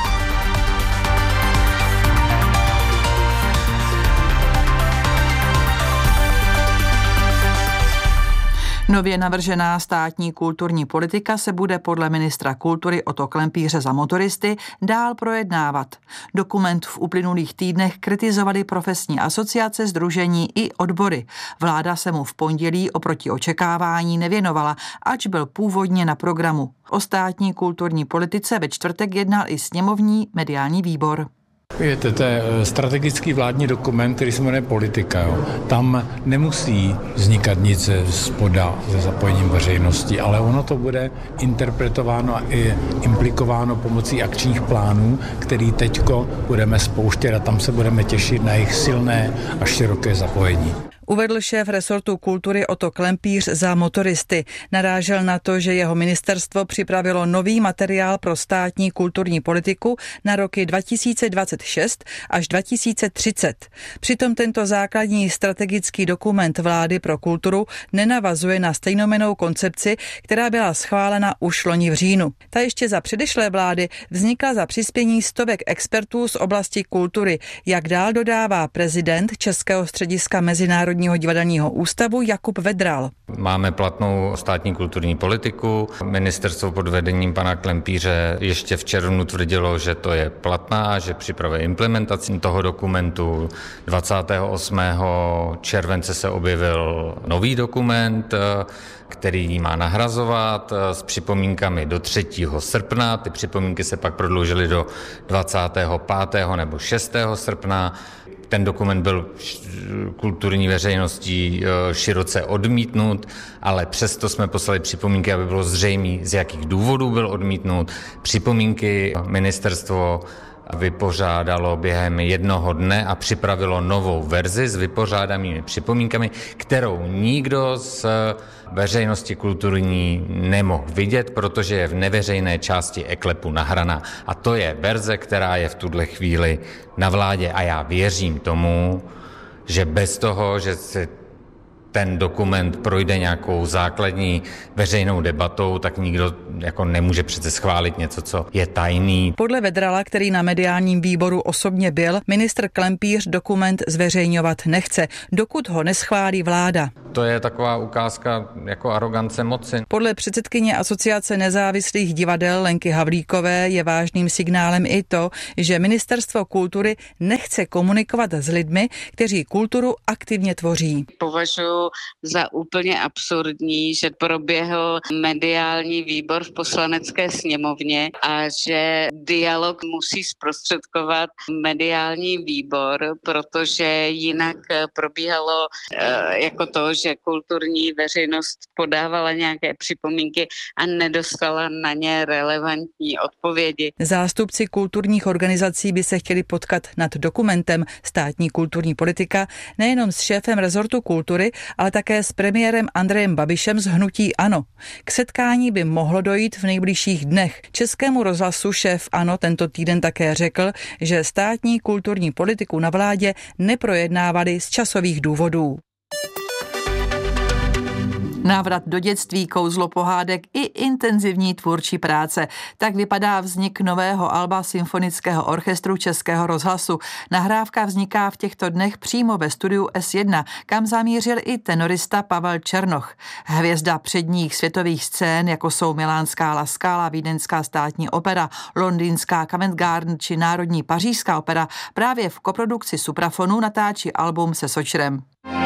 Speaker 15: Nově navržená státní kulturní politika se bude podle ministra kultury Otto Klempíře za motoristy dál projednávat. Dokument v uplynulých týdnech kritizovali profesní asociace, sdružení i odbory. Vláda se mu v pondělí oproti očekávání nevěnovala, ač byl původně na programu. O státní kulturní politice ve čtvrtek jednal i sněmovní mediální výbor.
Speaker 16: Je to, to je strategický vládní dokument, který se jmenuje politika. Jo. Tam nemusí vznikat nic spoda se zapojením veřejnosti, ale ono to bude interpretováno a i implikováno pomocí akčních plánů, který teďko budeme spouštět a tam se budeme těšit na jejich silné a široké zapojení.
Speaker 15: Uvedl šéf resortu kultury Otto Klempíř za motoristy. Narážel na to, že jeho ministerstvo připravilo nový materiál pro státní kulturní politiku na roky dva tisíce dvacet šest až dva tisíce třicet. Přitom tento základní strategický dokument vlády pro kulturu nenavazuje na stejnojmennou koncepci, která byla schválena už loni v říjnu. Ta ještě za předešlé vlády vznikla za přispění stovek expertů z oblasti kultury, jak dál dodává prezident Českého střediska mezinárodního divadelního ústavu Jakub Vedral.
Speaker 17: Máme platnou státní kulturní politiku. Ministerstvo pod vedením pana Klempíře ještě v červnu tvrdilo, že to je platná, že připravuje implementaci toho dokumentu. dvacátého osmého července se objevil nový dokument, který má nahrazovat s připomínkami do třetího srpna. Ty připomínky se pak prodloužily do dvacátého pátého nebo šestého srpna. Ten dokument byl kulturní veřejností široce odmítnut, ale přesto jsme poslali připomínky, aby bylo zřejmé, z jakých důvodů byl odmítnut. Připomínky ministerstvo vypořádalo během jednoho dne a připravilo novou verzi s vypořádanými připomínkami, kterou nikdo z veřejnosti kulturní nemohl vidět, protože je v neveřejné části eKLEPu nahraná. A to je verze, která je v tuhle chvíli na vládě. A já věřím tomu, že bez toho, že se ten dokument projde nějakou základní veřejnou debatou, tak nikdo jako nemůže přece schválit něco, co je tajný.
Speaker 15: Podle Vedrala, který na mediálním výboru osobně byl, ministr Klempíř dokument zveřejňovat nechce, dokud ho neschválí vláda.
Speaker 17: To je taková ukázka jako arogance moci.
Speaker 15: Podle předsedkyně Asociace nezávislých divadel Lenky Havlíkové je vážným signálem i to, že Ministerstvo kultury nechce komunikovat s lidmi, kteří kulturu aktivně tvoří.
Speaker 18: Považuji za úplně absurdní, že proběhl mediální výbor v Poslanecké sněmovně a že dialog musí zprostředkovat mediální výbor, protože jinak probíhalo jako to, že kulturní veřejnost podávala nějaké připomínky a nedostala na ně relevantní odpovědi.
Speaker 15: Zástupci kulturních organizací by se chtěli potkat nad dokumentem Státní kulturní politika nejenom s šéfem rezortu kultury, ale také s premiérem Andrejem Babišem z hnutí ANO. K setkání by mohlo dojít v nejbližších dnech. Českému rozhlasu šéf ANO tento týden také řekl, že státní kulturní politiku na vládě neprojednávali z časových důvodů. Návrat do dětství, kouzlo pohádek i intenzivní tvůrčí práce. Tak vypadá vznik nového alba Symfonického orchestru Českého rozhlasu. Nahrávka vzniká v těchto dnech přímo ve studiu S jedna, kam zamířil i tenorista Pavel Černoch. Hvězda předních světových scén, jako jsou Milánská La Scala, Vídeňská státní opera, Londýnská Covent Garden či Národní pařížská opera, právě v koprodukci Suprafonu natáčí album se Sočrem.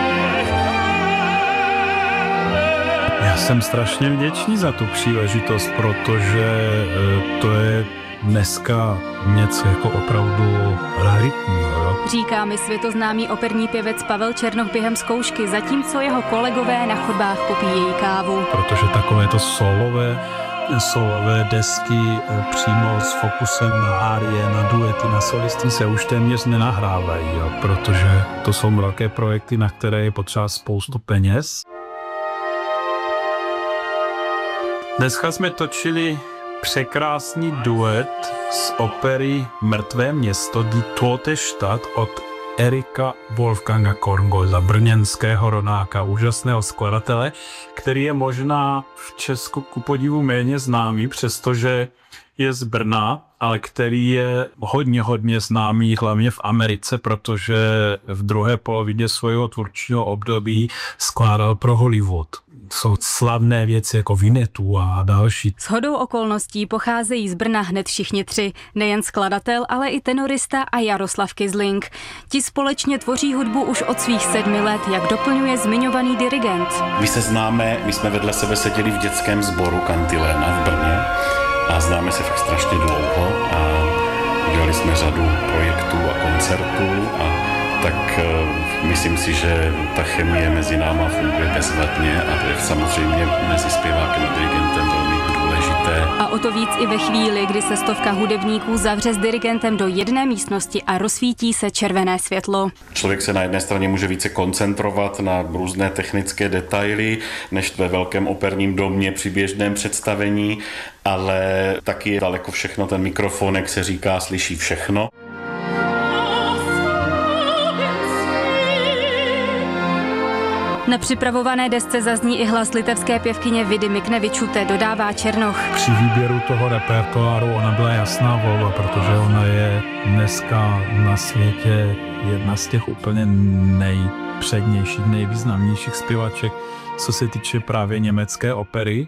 Speaker 19: Já jsem strašně vděčný za tu příležitost, protože to je dneska něco jako opravdu raritního.
Speaker 20: Říká mi světoznámý operní pěvec Pavel Černoch během zkoušky, zatímco jeho kolegové na chodbách popíjejí kávu.
Speaker 19: Protože takovéto solové, solové desky přímo s fokusem na árie, na duety, na solisty se už téměř nenahrávají, jo, protože to jsou velké projekty, na které je potřeba spoustu peněz. Dneska jsme točili překrásný duet z opery Mrtvé město Die Tote Stadt od Erika Wolfganga Korngolda, brněnského rodáka, úžasného skladatele, který je možná v Česku ku podivu méně známý, přestože je z Brna, ale který je hodně, hodně známý hlavně v Americe, protože v druhé polovině svého tvůrčího období skládal pro Hollywood. Jsou slavné věci jako Vinetu a další.
Speaker 20: Shodou okolností pocházejí z Brna hned všichni tři. Nejen skladatel, ale i tenorista a Jaroslav Kizling. Ti společně tvoří hudbu už od svých sedmi let, jak doplňuje zmiňovaný dirigent.
Speaker 21: My se známe, my jsme vedle sebe seděli v dětském sboru Kantilena v Brně a známe se fakt strašně dlouho a udělali jsme řadu projektů a koncertů a tak myslím si, že ta chemie mezi náma funguje bezvadně a to je samozřejmě mezi zpěvákem a dirigentem velmi důležité.
Speaker 20: A o to víc i ve chvíli, kdy se stovka hudebníků zavře s dirigentem do jedné místnosti a rozsvítí se červené světlo.
Speaker 21: Člověk se na jedné straně může více koncentrovat na různé technické detaily, než ve velkém operním domě při běžném představení, ale taky je daleko všechno, ten mikrofonek se říká, slyší všechno.
Speaker 20: Na připravované desce zazní i hlas litevské pěvkyně Vidy Miknevičute, dodává Černoch.
Speaker 19: Při výběru toho repertoáru ona byla jasná volba, protože ona je dneska na světě jedna z těch úplně nejpřednějších, nejvýznamnějších zpěvaček, co se týče právě německé opery.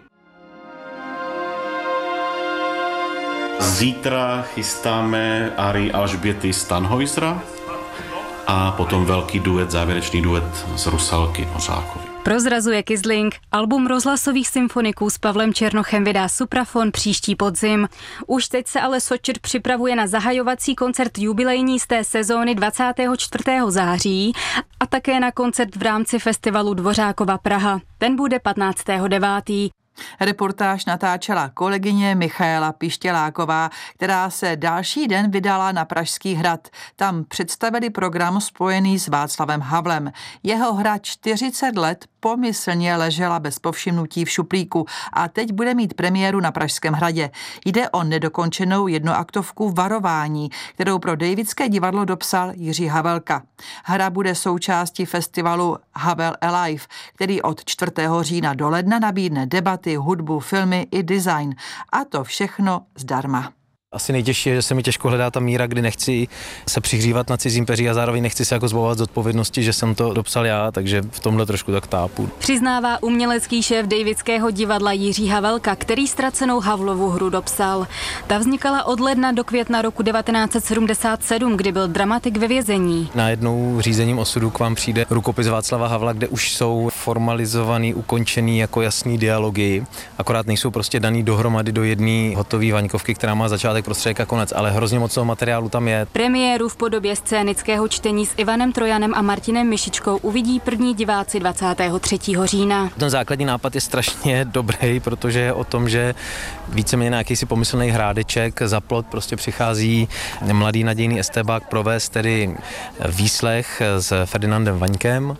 Speaker 21: Zítra chystáme árii Alžběty z Tannhäusera a potom velký duet, závěrečný duet z Rusalky Nořákovi.
Speaker 20: Prozrazuje Kizling, album rozhlasových symfoniků s Pavlem Černochem vydá Suprafon příští podzim. Už teď se ale Sočert připravuje na zahajovací koncert jubilejní z té sezóny dvacátého čtvrtého září a také na koncert v rámci festivalu Dvořákova Praha. Ten bude patnáctého devátého
Speaker 2: Reportáž natáčela kolegyně Michaela Pištěláková, která se další den vydala na Pražský hrad. Tam představili program spojený s Václavem Havlem. Jeho hra čtyřicet let pomyslně ležela bez povšimnutí v šuplíku a teď bude mít premiéru na Pražském hradě. Jde o nedokončenou jednoaktovku Varování, kterou pro Davidské divadlo dopsal Jiří Havelka. Hra bude součástí festivalu Havel Alive, který od čtvrtého října do ledna nabídne debaty, hudbu, filmy i design. A to všechno zdarma.
Speaker 22: Asi nejtěžší je, že se mi těžko hledá ta míra, kdy nechci se přihřívat na cizím peří a zároveň nechci se jako zbavovat z odpovědnosti, že jsem to dopsal já, takže v tomhle trošku tak tápu.
Speaker 20: Přiznává umělecký šéf Davidského divadla Jiří Havelka, který ztracenou Havlovu hru dopsal. Ta vznikala od ledna do května roku devatenáct set sedmdesát sedm, kdy byl dramatik ve vězení.
Speaker 22: Najednou řízením osudu k vám přijde rukopis Václava Havla, kde už jsou formalizovaný, ukončený jako jasný dialogy, akorát nejsou prostě daný dohromady do jedné hotové vaňkovky, která má začátek, prostředek a konec, ale hrozně moc toho materiálu tam je.
Speaker 20: Premiéru v podobě scénického čtení s Ivanem Trojanem a Martinem Mišičkou uvidí první diváci dvacátého třetího října.
Speaker 22: Ten základní nápad je strašně dobrý, protože je o tom, že víceméně na jakýsi pomyslný hrádeček za plot prostě přichází mladý nadějný estébák provést tedy výslech s Ferdinandem Vaňkem.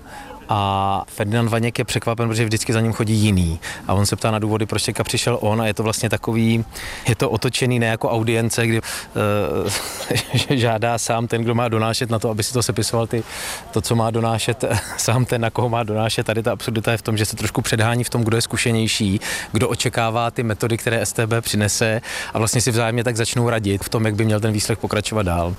Speaker 22: A Ferdinand Vaněk je překvapen, protože vždycky za ním chodí jiný. A on se ptá na důvody, proč teďka přišel on a je to vlastně takový, je to otočený ne jako audience, kdy uh, žádá sám ten, kdo má donášet na to, aby si to sepisoval ty, to, co má donášet sám ten, na koho má donášet. Tady ta absurdita je v tom, že se trošku předhání v tom, kdo je zkušenější, kdo očekává ty metody, které S T B přinese a vlastně si vzájemně tak začnou radit v tom, jak by měl ten výslech pokračovat dál.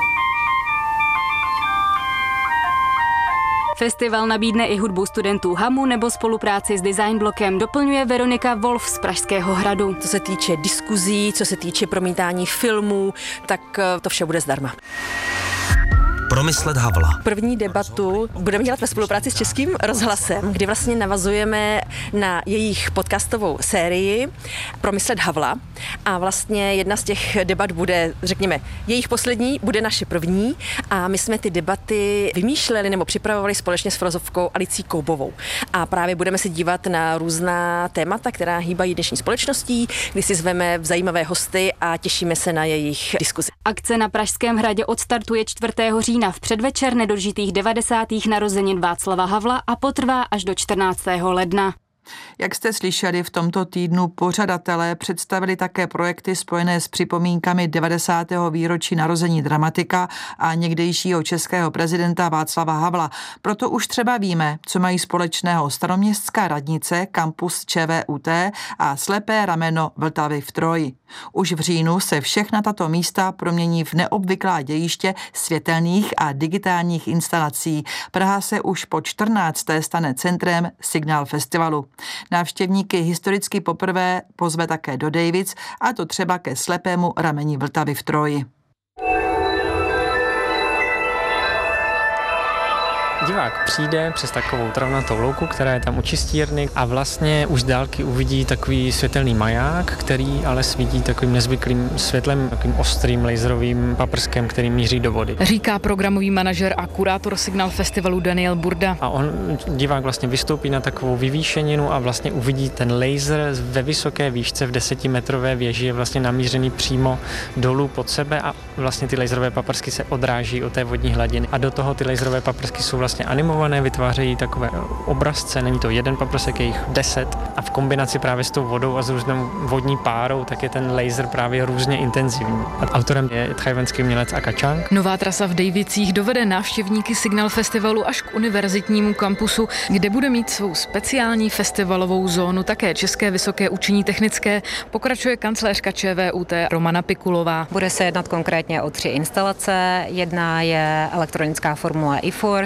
Speaker 20: Festival nabídne i hudbu studentů Hamu nebo spolupráci s Design blokem, doplňuje Veronika Wolf z Pražského hradu.
Speaker 23: Co se týče diskuzí, co se týče promítání filmů, tak to vše bude zdarma.
Speaker 9: Promyslet Havla.
Speaker 23: První debatu budeme dělat ve spolupráci s Českým rozhlasem, kdy vlastně navazujeme na jejich podcastovou sérii Promyslet Havla a vlastně jedna z těch debat bude, řekněme, jejich poslední bude naše první a my jsme ty debaty vymýšleli nebo připravovali společně s filozofkou Alicí Koubovou. A právě budeme se dívat na různá témata, která hýbají dnešní společností, kdy si zveme zajímavé hosty a těšíme se na jejich diskuzi.
Speaker 20: Akce na Pražském hradě odstartuje čtvrtého října v předvečer nedožitých devadesátých narozenin Václava Havla a potrvá až do čtrnáctého ledna.
Speaker 2: Jak jste slyšeli, v tomto týdnu pořadatelé představili také projekty spojené s připomínkami devadesátého výročí narození dramatika a někdejšího českého prezidenta Václava Havla. Proto už třeba víme, co mají společného Staroměstská radnice, kampus ČVUT a slepé rameno Vltavy v Troji. Už v říjnu se všechna tato místa promění v neobvyklá dějiště světelných a digitálních instalací. Praha se už po čtrnácté stane centrem Signál festivalu. Návštěvníky historicky poprvé pozve také do Davids, a to třeba ke slepému rameni Vltavy v Troji.
Speaker 24: Divák přijde přes takovou travnatou louku, která je tam u čistírny a vlastně už z dálky uvidí takový světelný maják, který ale svítí takovým nezvyklým světlem, takovým ostrým laserovým paprskem, který míří do vody.
Speaker 25: Říká programový manažer a kurátor Signál festivalu Daniel Burda.
Speaker 24: A on, divák vlastně vystoupí na takovou vyvýšeninu a vlastně uvidí ten laser ve vysoké výšce v desetimetrové věži, je vlastně namířený přímo dolů pod sebe a vlastně ty laserové paprsky se odráží od té vodní hladiny. A do toho ty laserové paprsky jsou vlastně animované, vytvářejí takové obrazce, není to jeden paprsek, je jich deset a v kombinaci právě s tou vodou a s různou vodní párou, tak je ten laser právě různě intenzivní. A autorem je tchajwanský umělec Aka Chang.
Speaker 25: Nová trasa v Davicích dovede návštěvníky Signál festivalu až k univerzitnímu kampusu, kde bude mít svou speciální festivalovou zónu také České vysoké učení technické, pokračuje kancléřka ČVUT Romana Pikulová.
Speaker 26: Bude se jednat konkrétně o tři instalace. Jedna je elektronická formule eForce,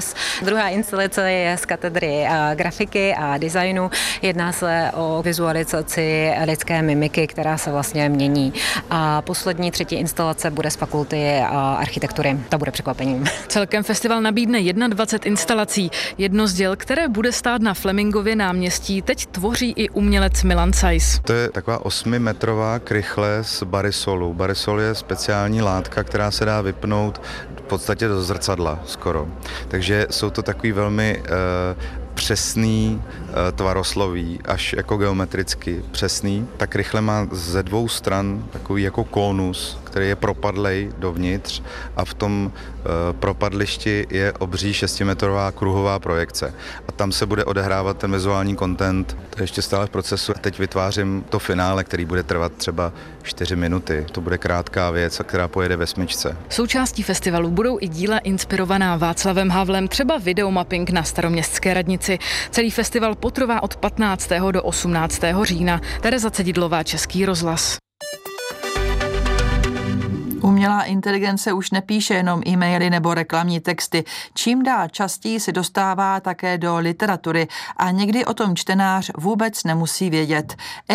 Speaker 3: Druhá instalace je z katedry grafiky a designu. Jedná se o vizualizaci lidské mimiky, která se vlastně mění. A poslední, třetí instalace bude z fakulty architektury. To bude překvapením.
Speaker 25: Celkem festival nabídne dvacet jedna instalací. Jedno z děl, které bude stát na Flemingově náměstí, teď tvoří i umělec Milan Sajs.
Speaker 4: To je taková osmimetrová krychle z barisolu. Barisol je speciální látka, která se dá vypnout v podstatě do zrcadla skoro. Takže jsou to takový velmi uh, přesný e, tvarosloví, až jako geometricky přesný. Ta krychle má ze dvou stran takový jako konus, který je propadlej dovnitř a v tom e, propadlišti je obří šestimetrová kruhová projekce. A tam se bude odehrávat ten vizuální content. To je ještě stále v procesu. Teď vytvářím to finále, který bude trvat třeba čtyři minuty. To bude krátká věc, která pojede ve smyčce.
Speaker 25: Součástí festivalu budou i díla inspirovaná Václavem Havlem, třeba videomapping na Staroměstské radnici. Celý festival potrvá od patnáctého do osmnáctého října. Tereza Cedidlová, Český rozhlas.
Speaker 2: Umělá inteligence už nepíše jenom e-maily nebo reklamní texty. Čím dál častěji se dostává také do literatury a někdy o tom čtenář vůbec nemusí vědět.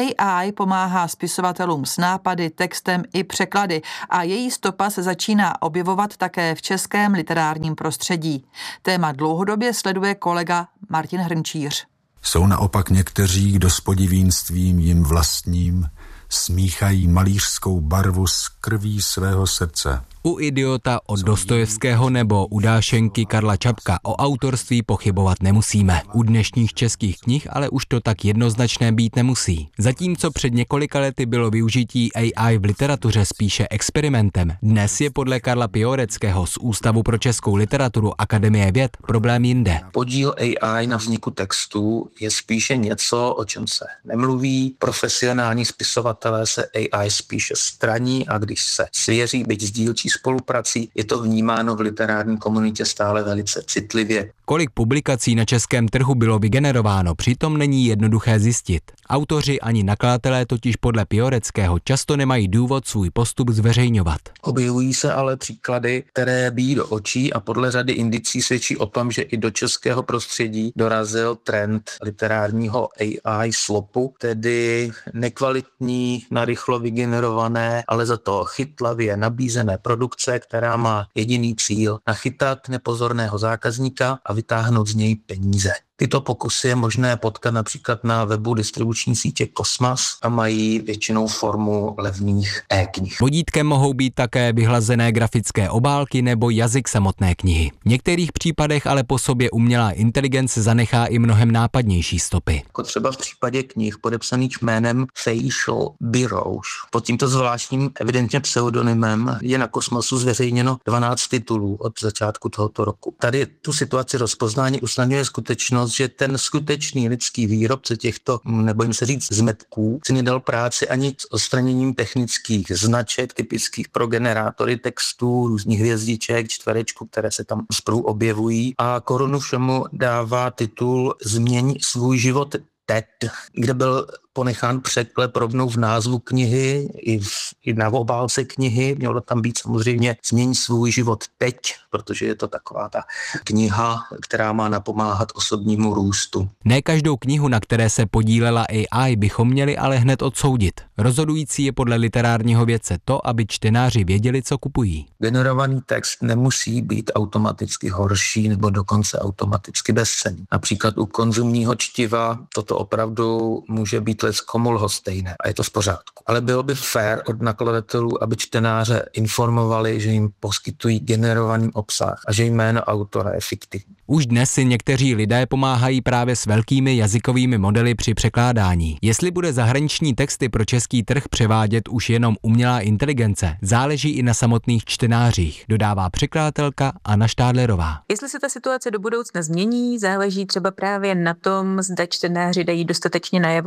Speaker 2: A I pomáhá spisovatelům s nápady, textem i překlady a její stopa se začíná objevovat také v českém literárním prostředí. Téma dlouhodobě sleduje kolega Martin Hrnčíř.
Speaker 8: Jsou naopak někteří, kdo s podivínstvím jim vlastním smíchají malířskou barvu s krví svého srdce.
Speaker 11: U Idiota od Dostojevského nebo u Dášenky Karla Čapka o autorství pochybovat nemusíme. U dnešních českých knih ale už to tak jednoznačné být nemusí. Zatímco před několika lety bylo využití A I v literatuře spíše experimentem, dnes je podle Karla Pioreckého z Ústavu pro českou literaturu Akademie věd problém jinde.
Speaker 12: Podíl A I na vzniku textů je spíše něco, o čem se nemluví. Profesionální spisovatelé se A I spíše straní a když se svěří, byť s dílčí spoluprací, je to vnímáno v literární komunitě stále velice citlivě.
Speaker 11: Kolik publikací na českém trhu bylo vygenerováno, přitom není jednoduché zjistit. Autoři ani nakladatelé totiž podle Pioreckého často nemají důvod svůj postup zveřejňovat.
Speaker 12: Objevují se ale příklady, které bijí do očí a podle řady indicí svědčí o tom, že i do českého prostředí dorazil trend literárního A I slopu, tedy nekvalitní, narychlo vygenerované, ale za to chytlavě nabízené produkce, která má jediný cíl nachytat nepozorného zákazníka a vytáhnout z něj peníze. Tyto pokusy je možné potkat například na webu distribuční sítě Kosmas a mají většinou formu levných e-knih.
Speaker 11: Vodítkem mohou být také vyhlazené grafické obálky nebo jazyk samotné knihy. V některých případech ale po sobě umělá inteligence zanechá i mnohem nápadnější stopy.
Speaker 12: Jako třeba v případě knih podepsaných jménem Facial Birouš. Pod tímto zvláštním evidentně pseudonymem je na Kosmasu zveřejněno dvanáct titulů od začátku tohoto roku. Tady tu situaci rozpoznání usnadňuje skutečnost, že ten skutečný lidský výrobce těchto, nebojím se říct, zmetků, si nedal práci ani s odstraněním technických značek typických pro generátory textů, různých hvězdiček, čtverečků, které se tam zprvu objevují a korunu všemu dává titul Změň svůj život teď, kde byl ponechán překlep rovnou v názvu knihy i, v, i na obálce knihy. Mělo tam být samozřejmě Změň svůj život teď, protože je to taková ta kniha, která má napomáhat osobnímu růstu.
Speaker 11: Ne každou knihu, na které se podílela A I, bychom měli ale hned odsoudit. Rozhodující je podle literárního vědce to, aby čtenáři věděli, co kupují.
Speaker 12: Generovaný text nemusí být automaticky horší nebo dokonce automaticky bezcenný. Například u konzumního čtiva toto opravdu může být leckomu lhostejné a je to v pořádku. Ale bylo by fér od nakladatelů, aby čtenáře informovali, že jim poskytují generovaný obsah a že jméno autora je fiktivní.
Speaker 11: Už dnes si někteří lidé pomáhají právě s velkými jazykovými modely při překládání. Jestli bude zahraniční texty pro český trh převádět už jenom umělá inteligence, záleží i na samotných čtenářích, dodává překladatelka Anna Štádlerová.
Speaker 26: Jestli se ta situace do budoucna změní, záleží třeba právě na tom, zda čtenáři dají dostatečně najevo svou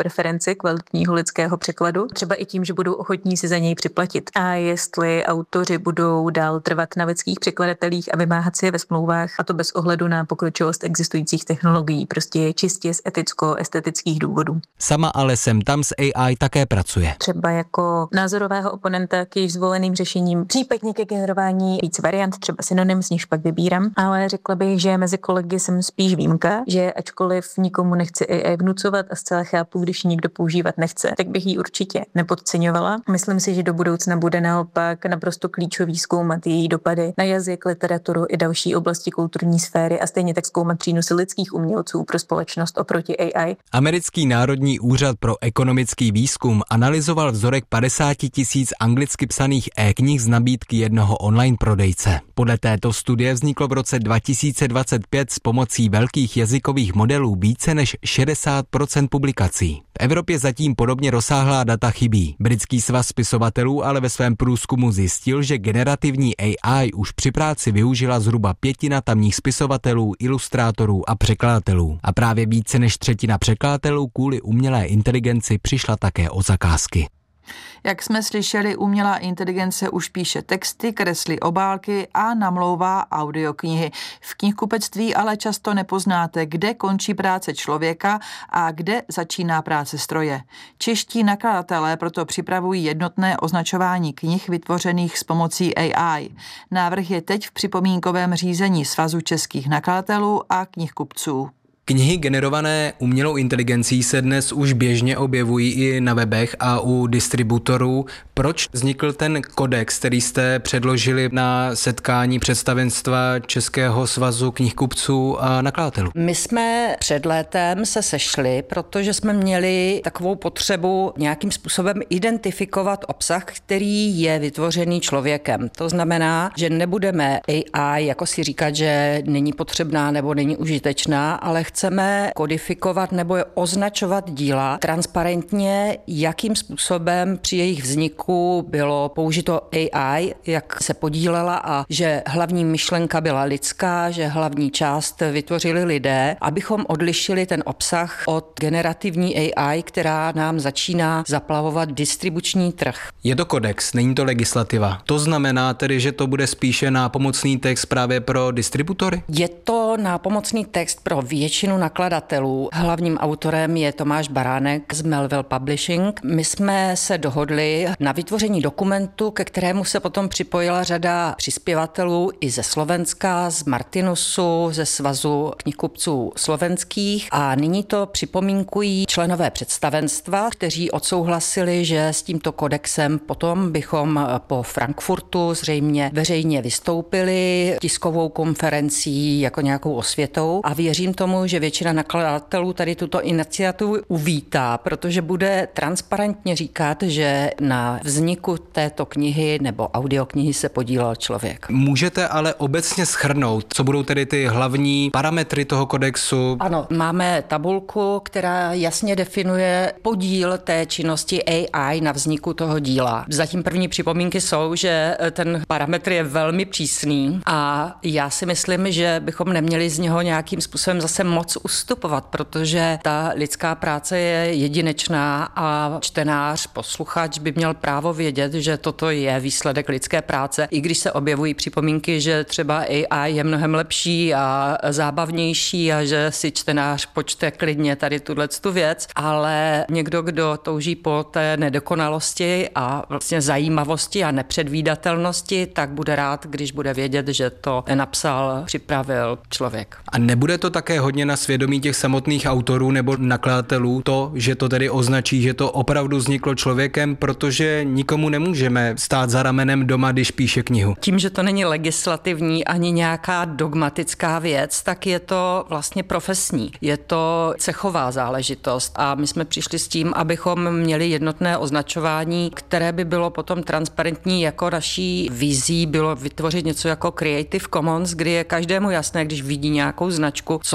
Speaker 5: preferenci kvalitního lidského překladu, třeba i tím, že budou ochotní si za něj připlatit. A jestli autoři budou dál trvat na vědeckých překladatelích a vymáhat si je ve smlouvách, a to bez ohledu na pokročilost existujících technologií, prostě čistě z eticko-estetických důvodů.
Speaker 11: Sama ale sem tam s A I také pracuje.
Speaker 5: Třeba jako názorového oponenta k již zvoleným řešením, případně ke generování víc variant, třeba synonym, z nichž pak vybírám, ale řekla bych, že mezi kolegy jsem spíš výjimka, že ačkoliv nikomu nechci A I vnucovat a zcela chápu, když ji někdo používat nechce, tak bych ji určitě nepodceňovala. Myslím si, že do budoucna bude naopak naprosto klíčový zkoumat její dopady na jazyk, literaturu i další oblasti kulturní sféry a stejně tak zkoumat přínosy lidských umělců pro společnost oproti A I.
Speaker 11: Americký národní úřad pro ekonomický výzkum analyzoval vzorek padesát tisíc anglicky psaných e-knih z nabídky jednoho online prodejce. Podle této studie vzniklo v roce dva tisíce dvacet pět s pomocí velkých jazykových modelů více než šedesát procent publikací. V Evropě zatím podobně rozsáhlá data chybí. Britský svaz spisovatelů ale ve svém průzkumu zjistil, že generativní A I už při práci využila zhruba pětina tamních spisovatelů, ilustrátorů a překladatelů. A právě více než třetina překladatelů kvůli umělé inteligenci přišla také o zakázky.
Speaker 2: Jak jsme slyšeli, umělá inteligence už píše texty, kreslí obálky a namlouvá audioknihy. V knihkupectví ale často nepoznáte, kde končí práce člověka a kde začíná práce stroje. Čeští nakladatelé proto připravují jednotné označování knih vytvořených s pomocí A I. Návrh je teď v připomínkovém řízení Svazu českých nakladatelů a knihkupců.
Speaker 11: Knihy generované umělou inteligencí se dnes už běžně objevují i na webech a u distributorů. Proč vznikl ten kodex, který jste předložili na setkání představenstva Českého svazu knihkupců a nakladatelů?
Speaker 7: My jsme před létem se sešli, protože jsme měli takovou potřebu nějakým způsobem identifikovat obsah, který je vytvořený člověkem. To znamená, že nebudeme A I jako si říkat, že není potřebná nebo není užitečná, ale chceme kodifikovat nebo je označovat díla transparentně, jakým způsobem při jejich vzniku bylo použito A I, jak se podílela a že hlavní myšlenka byla lidská, že hlavní část vytvořili lidé, abychom odlišili ten obsah od generativní A I, která nám začíná zaplavovat distribuční trh.
Speaker 11: Je to kodex, není to legislativa. To znamená tedy, že to bude spíše nápomocný text právě pro distributory?
Speaker 7: Je to nápomocný text pro většinu nakladatelů. Hlavním autorem je Tomáš Baránek z Melville Publishing. My jsme se dohodli na vytvoření dokumentu, ke kterému se potom připojila řada přispěvatelů i ze Slovenska, z Martinusu, ze Svazu knihkupců slovenských a nyní to připomínkují členové představenstva, kteří odsouhlasili, že s tímto kodexem potom bychom po Frankfurtu zřejmě veřejně vystoupili tiskovou konferencí jako nějakou osvětou a věřím tomu, že většina nakladatelů tady tuto iniciativu uvítá, protože bude transparentně říkat, že na vzniku této knihy nebo audioknihy se podílel člověk.
Speaker 11: Můžete ale obecně shrnout, co budou tedy ty hlavní parametry toho kodexu?
Speaker 7: Ano, máme tabulku, která jasně definuje podíl té činnosti A I na vzniku toho díla. Zatím první připomínky jsou, že ten parametr je velmi přísný a já si myslím, že bychom neměli z něho nějakým způsobem zase moc ustupovat, protože ta lidská práce je jedinečná a čtenář, posluchač by měl právo vědět, že toto je výsledek lidské práce, i když se objevují připomínky, že třeba A I je mnohem lepší a zábavnější a že si čtenář počte klidně tady tuhletu věc, ale někdo, kdo touží po té nedokonalosti a vlastně zajímavosti a nepředvídatelnosti, tak bude rád, když bude vědět, že to napsal, připravil člověk.
Speaker 11: A nebude to také hodně na svědomí těch samotných autorů nebo nakladatelů to, že to tedy označí, že to opravdu vzniklo člověkem, protože nikomu nemůžeme stát za ramenem doma, když píše knihu.
Speaker 7: Tím, že to není legislativní ani nějaká dogmatická věc, tak je to vlastně profesní. Je to cechová záležitost a my jsme přišli s tím, abychom měli jednotné označování, které by bylo potom transparentní, jako naší vizí bylo vytvořit něco jako Creative Commons, kdy je každému jasné, když vidí nějakou značku, co to znamená.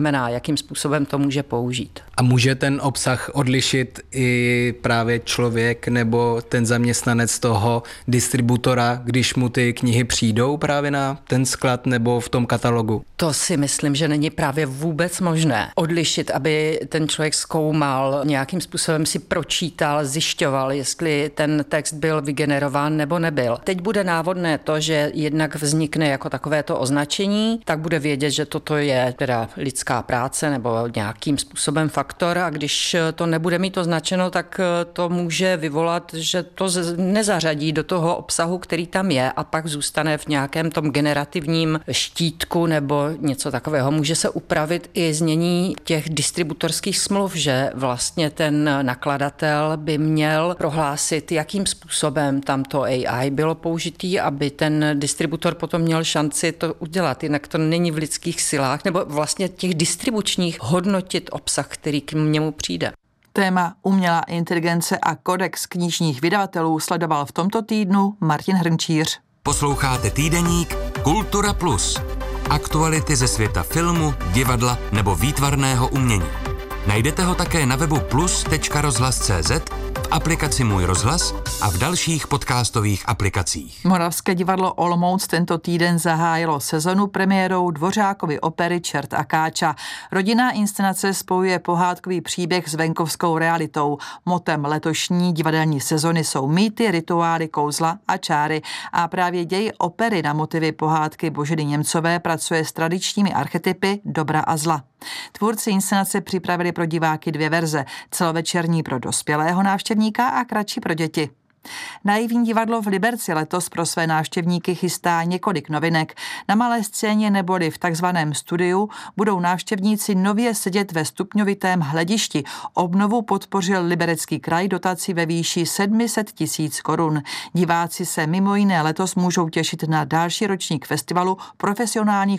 Speaker 7: znamená, jakým způsobem to může použít.
Speaker 11: A může ten obsah odlišit i právě člověk nebo ten zaměstnanec toho distributora, když mu ty knihy přijdou právě na ten sklad nebo v tom katalogu?
Speaker 7: To si myslím, že není právě vůbec možné odlišit, aby ten člověk zkoumal, nějakým způsobem si pročítal, zjišťoval, jestli ten text byl vygenerován nebo nebyl. Teď bude návodné to, že jednak vznikne jako takovéto označení, tak bude vědět, že toto je teda lidská práce nebo nějakým způsobem faktor, a když to nebude mít označeno, tak to může vyvolat, že to nezařadí do toho obsahu, který tam je, a pak zůstane v nějakém tom generativním štítku nebo něco takového. Může se upravit i znění těch distributorských smluv, že vlastně ten nakladatel by měl prohlásit, jakým způsobem tamto A I bylo použitý, aby ten distributor potom měl šanci to udělat. Jinak to není v lidských silách, nebo vlastně těch distribučních hodnotit obsah, který k němu přijde.
Speaker 2: Téma umělá inteligence a kodex knižních vydavatelů sledoval v tomto týdnu Martin Hrnčíř.
Speaker 1: Posloucháte týdeník Kultura Plus. Aktuality ze světa filmu, divadla nebo výtvarného umění. Najdete ho také na webu plus tečka rozhlas tečka cé zet, v aplikaci Můj rozhlas a v dalších podcastových aplikacích.
Speaker 2: Moravské divadlo Olomouc tento týden zahájilo sezonu premiérou Dvořákovy opery Čert a Káča. Rodinná inscenace spojuje pohádkový příběh s venkovskou realitou. Motem letošní divadelní sezony jsou mýty, rituály, kouzla a čáry. A právě děj opery na motivy pohádky Boženy Němcové pracuje s tradičními archetypy dobra a zla. Tvůrci inscenace připravili pro diváky dvě verze, celovečerní pro dospělého návštěvníka a kratší pro děti. Naivní divadlo v Liberci letos pro své návštěvníky chystá několik novinek. Na malé scéně neboli v takzvaném studiu budou návštěvníci nově sedět ve stupňovitém hledišti. Obnovu podpořil Liberecký kraj dotací ve výši sedm set tisíc korun. Diváci se mimo jiné letos můžou těšit na další ročník festivalu profesionálních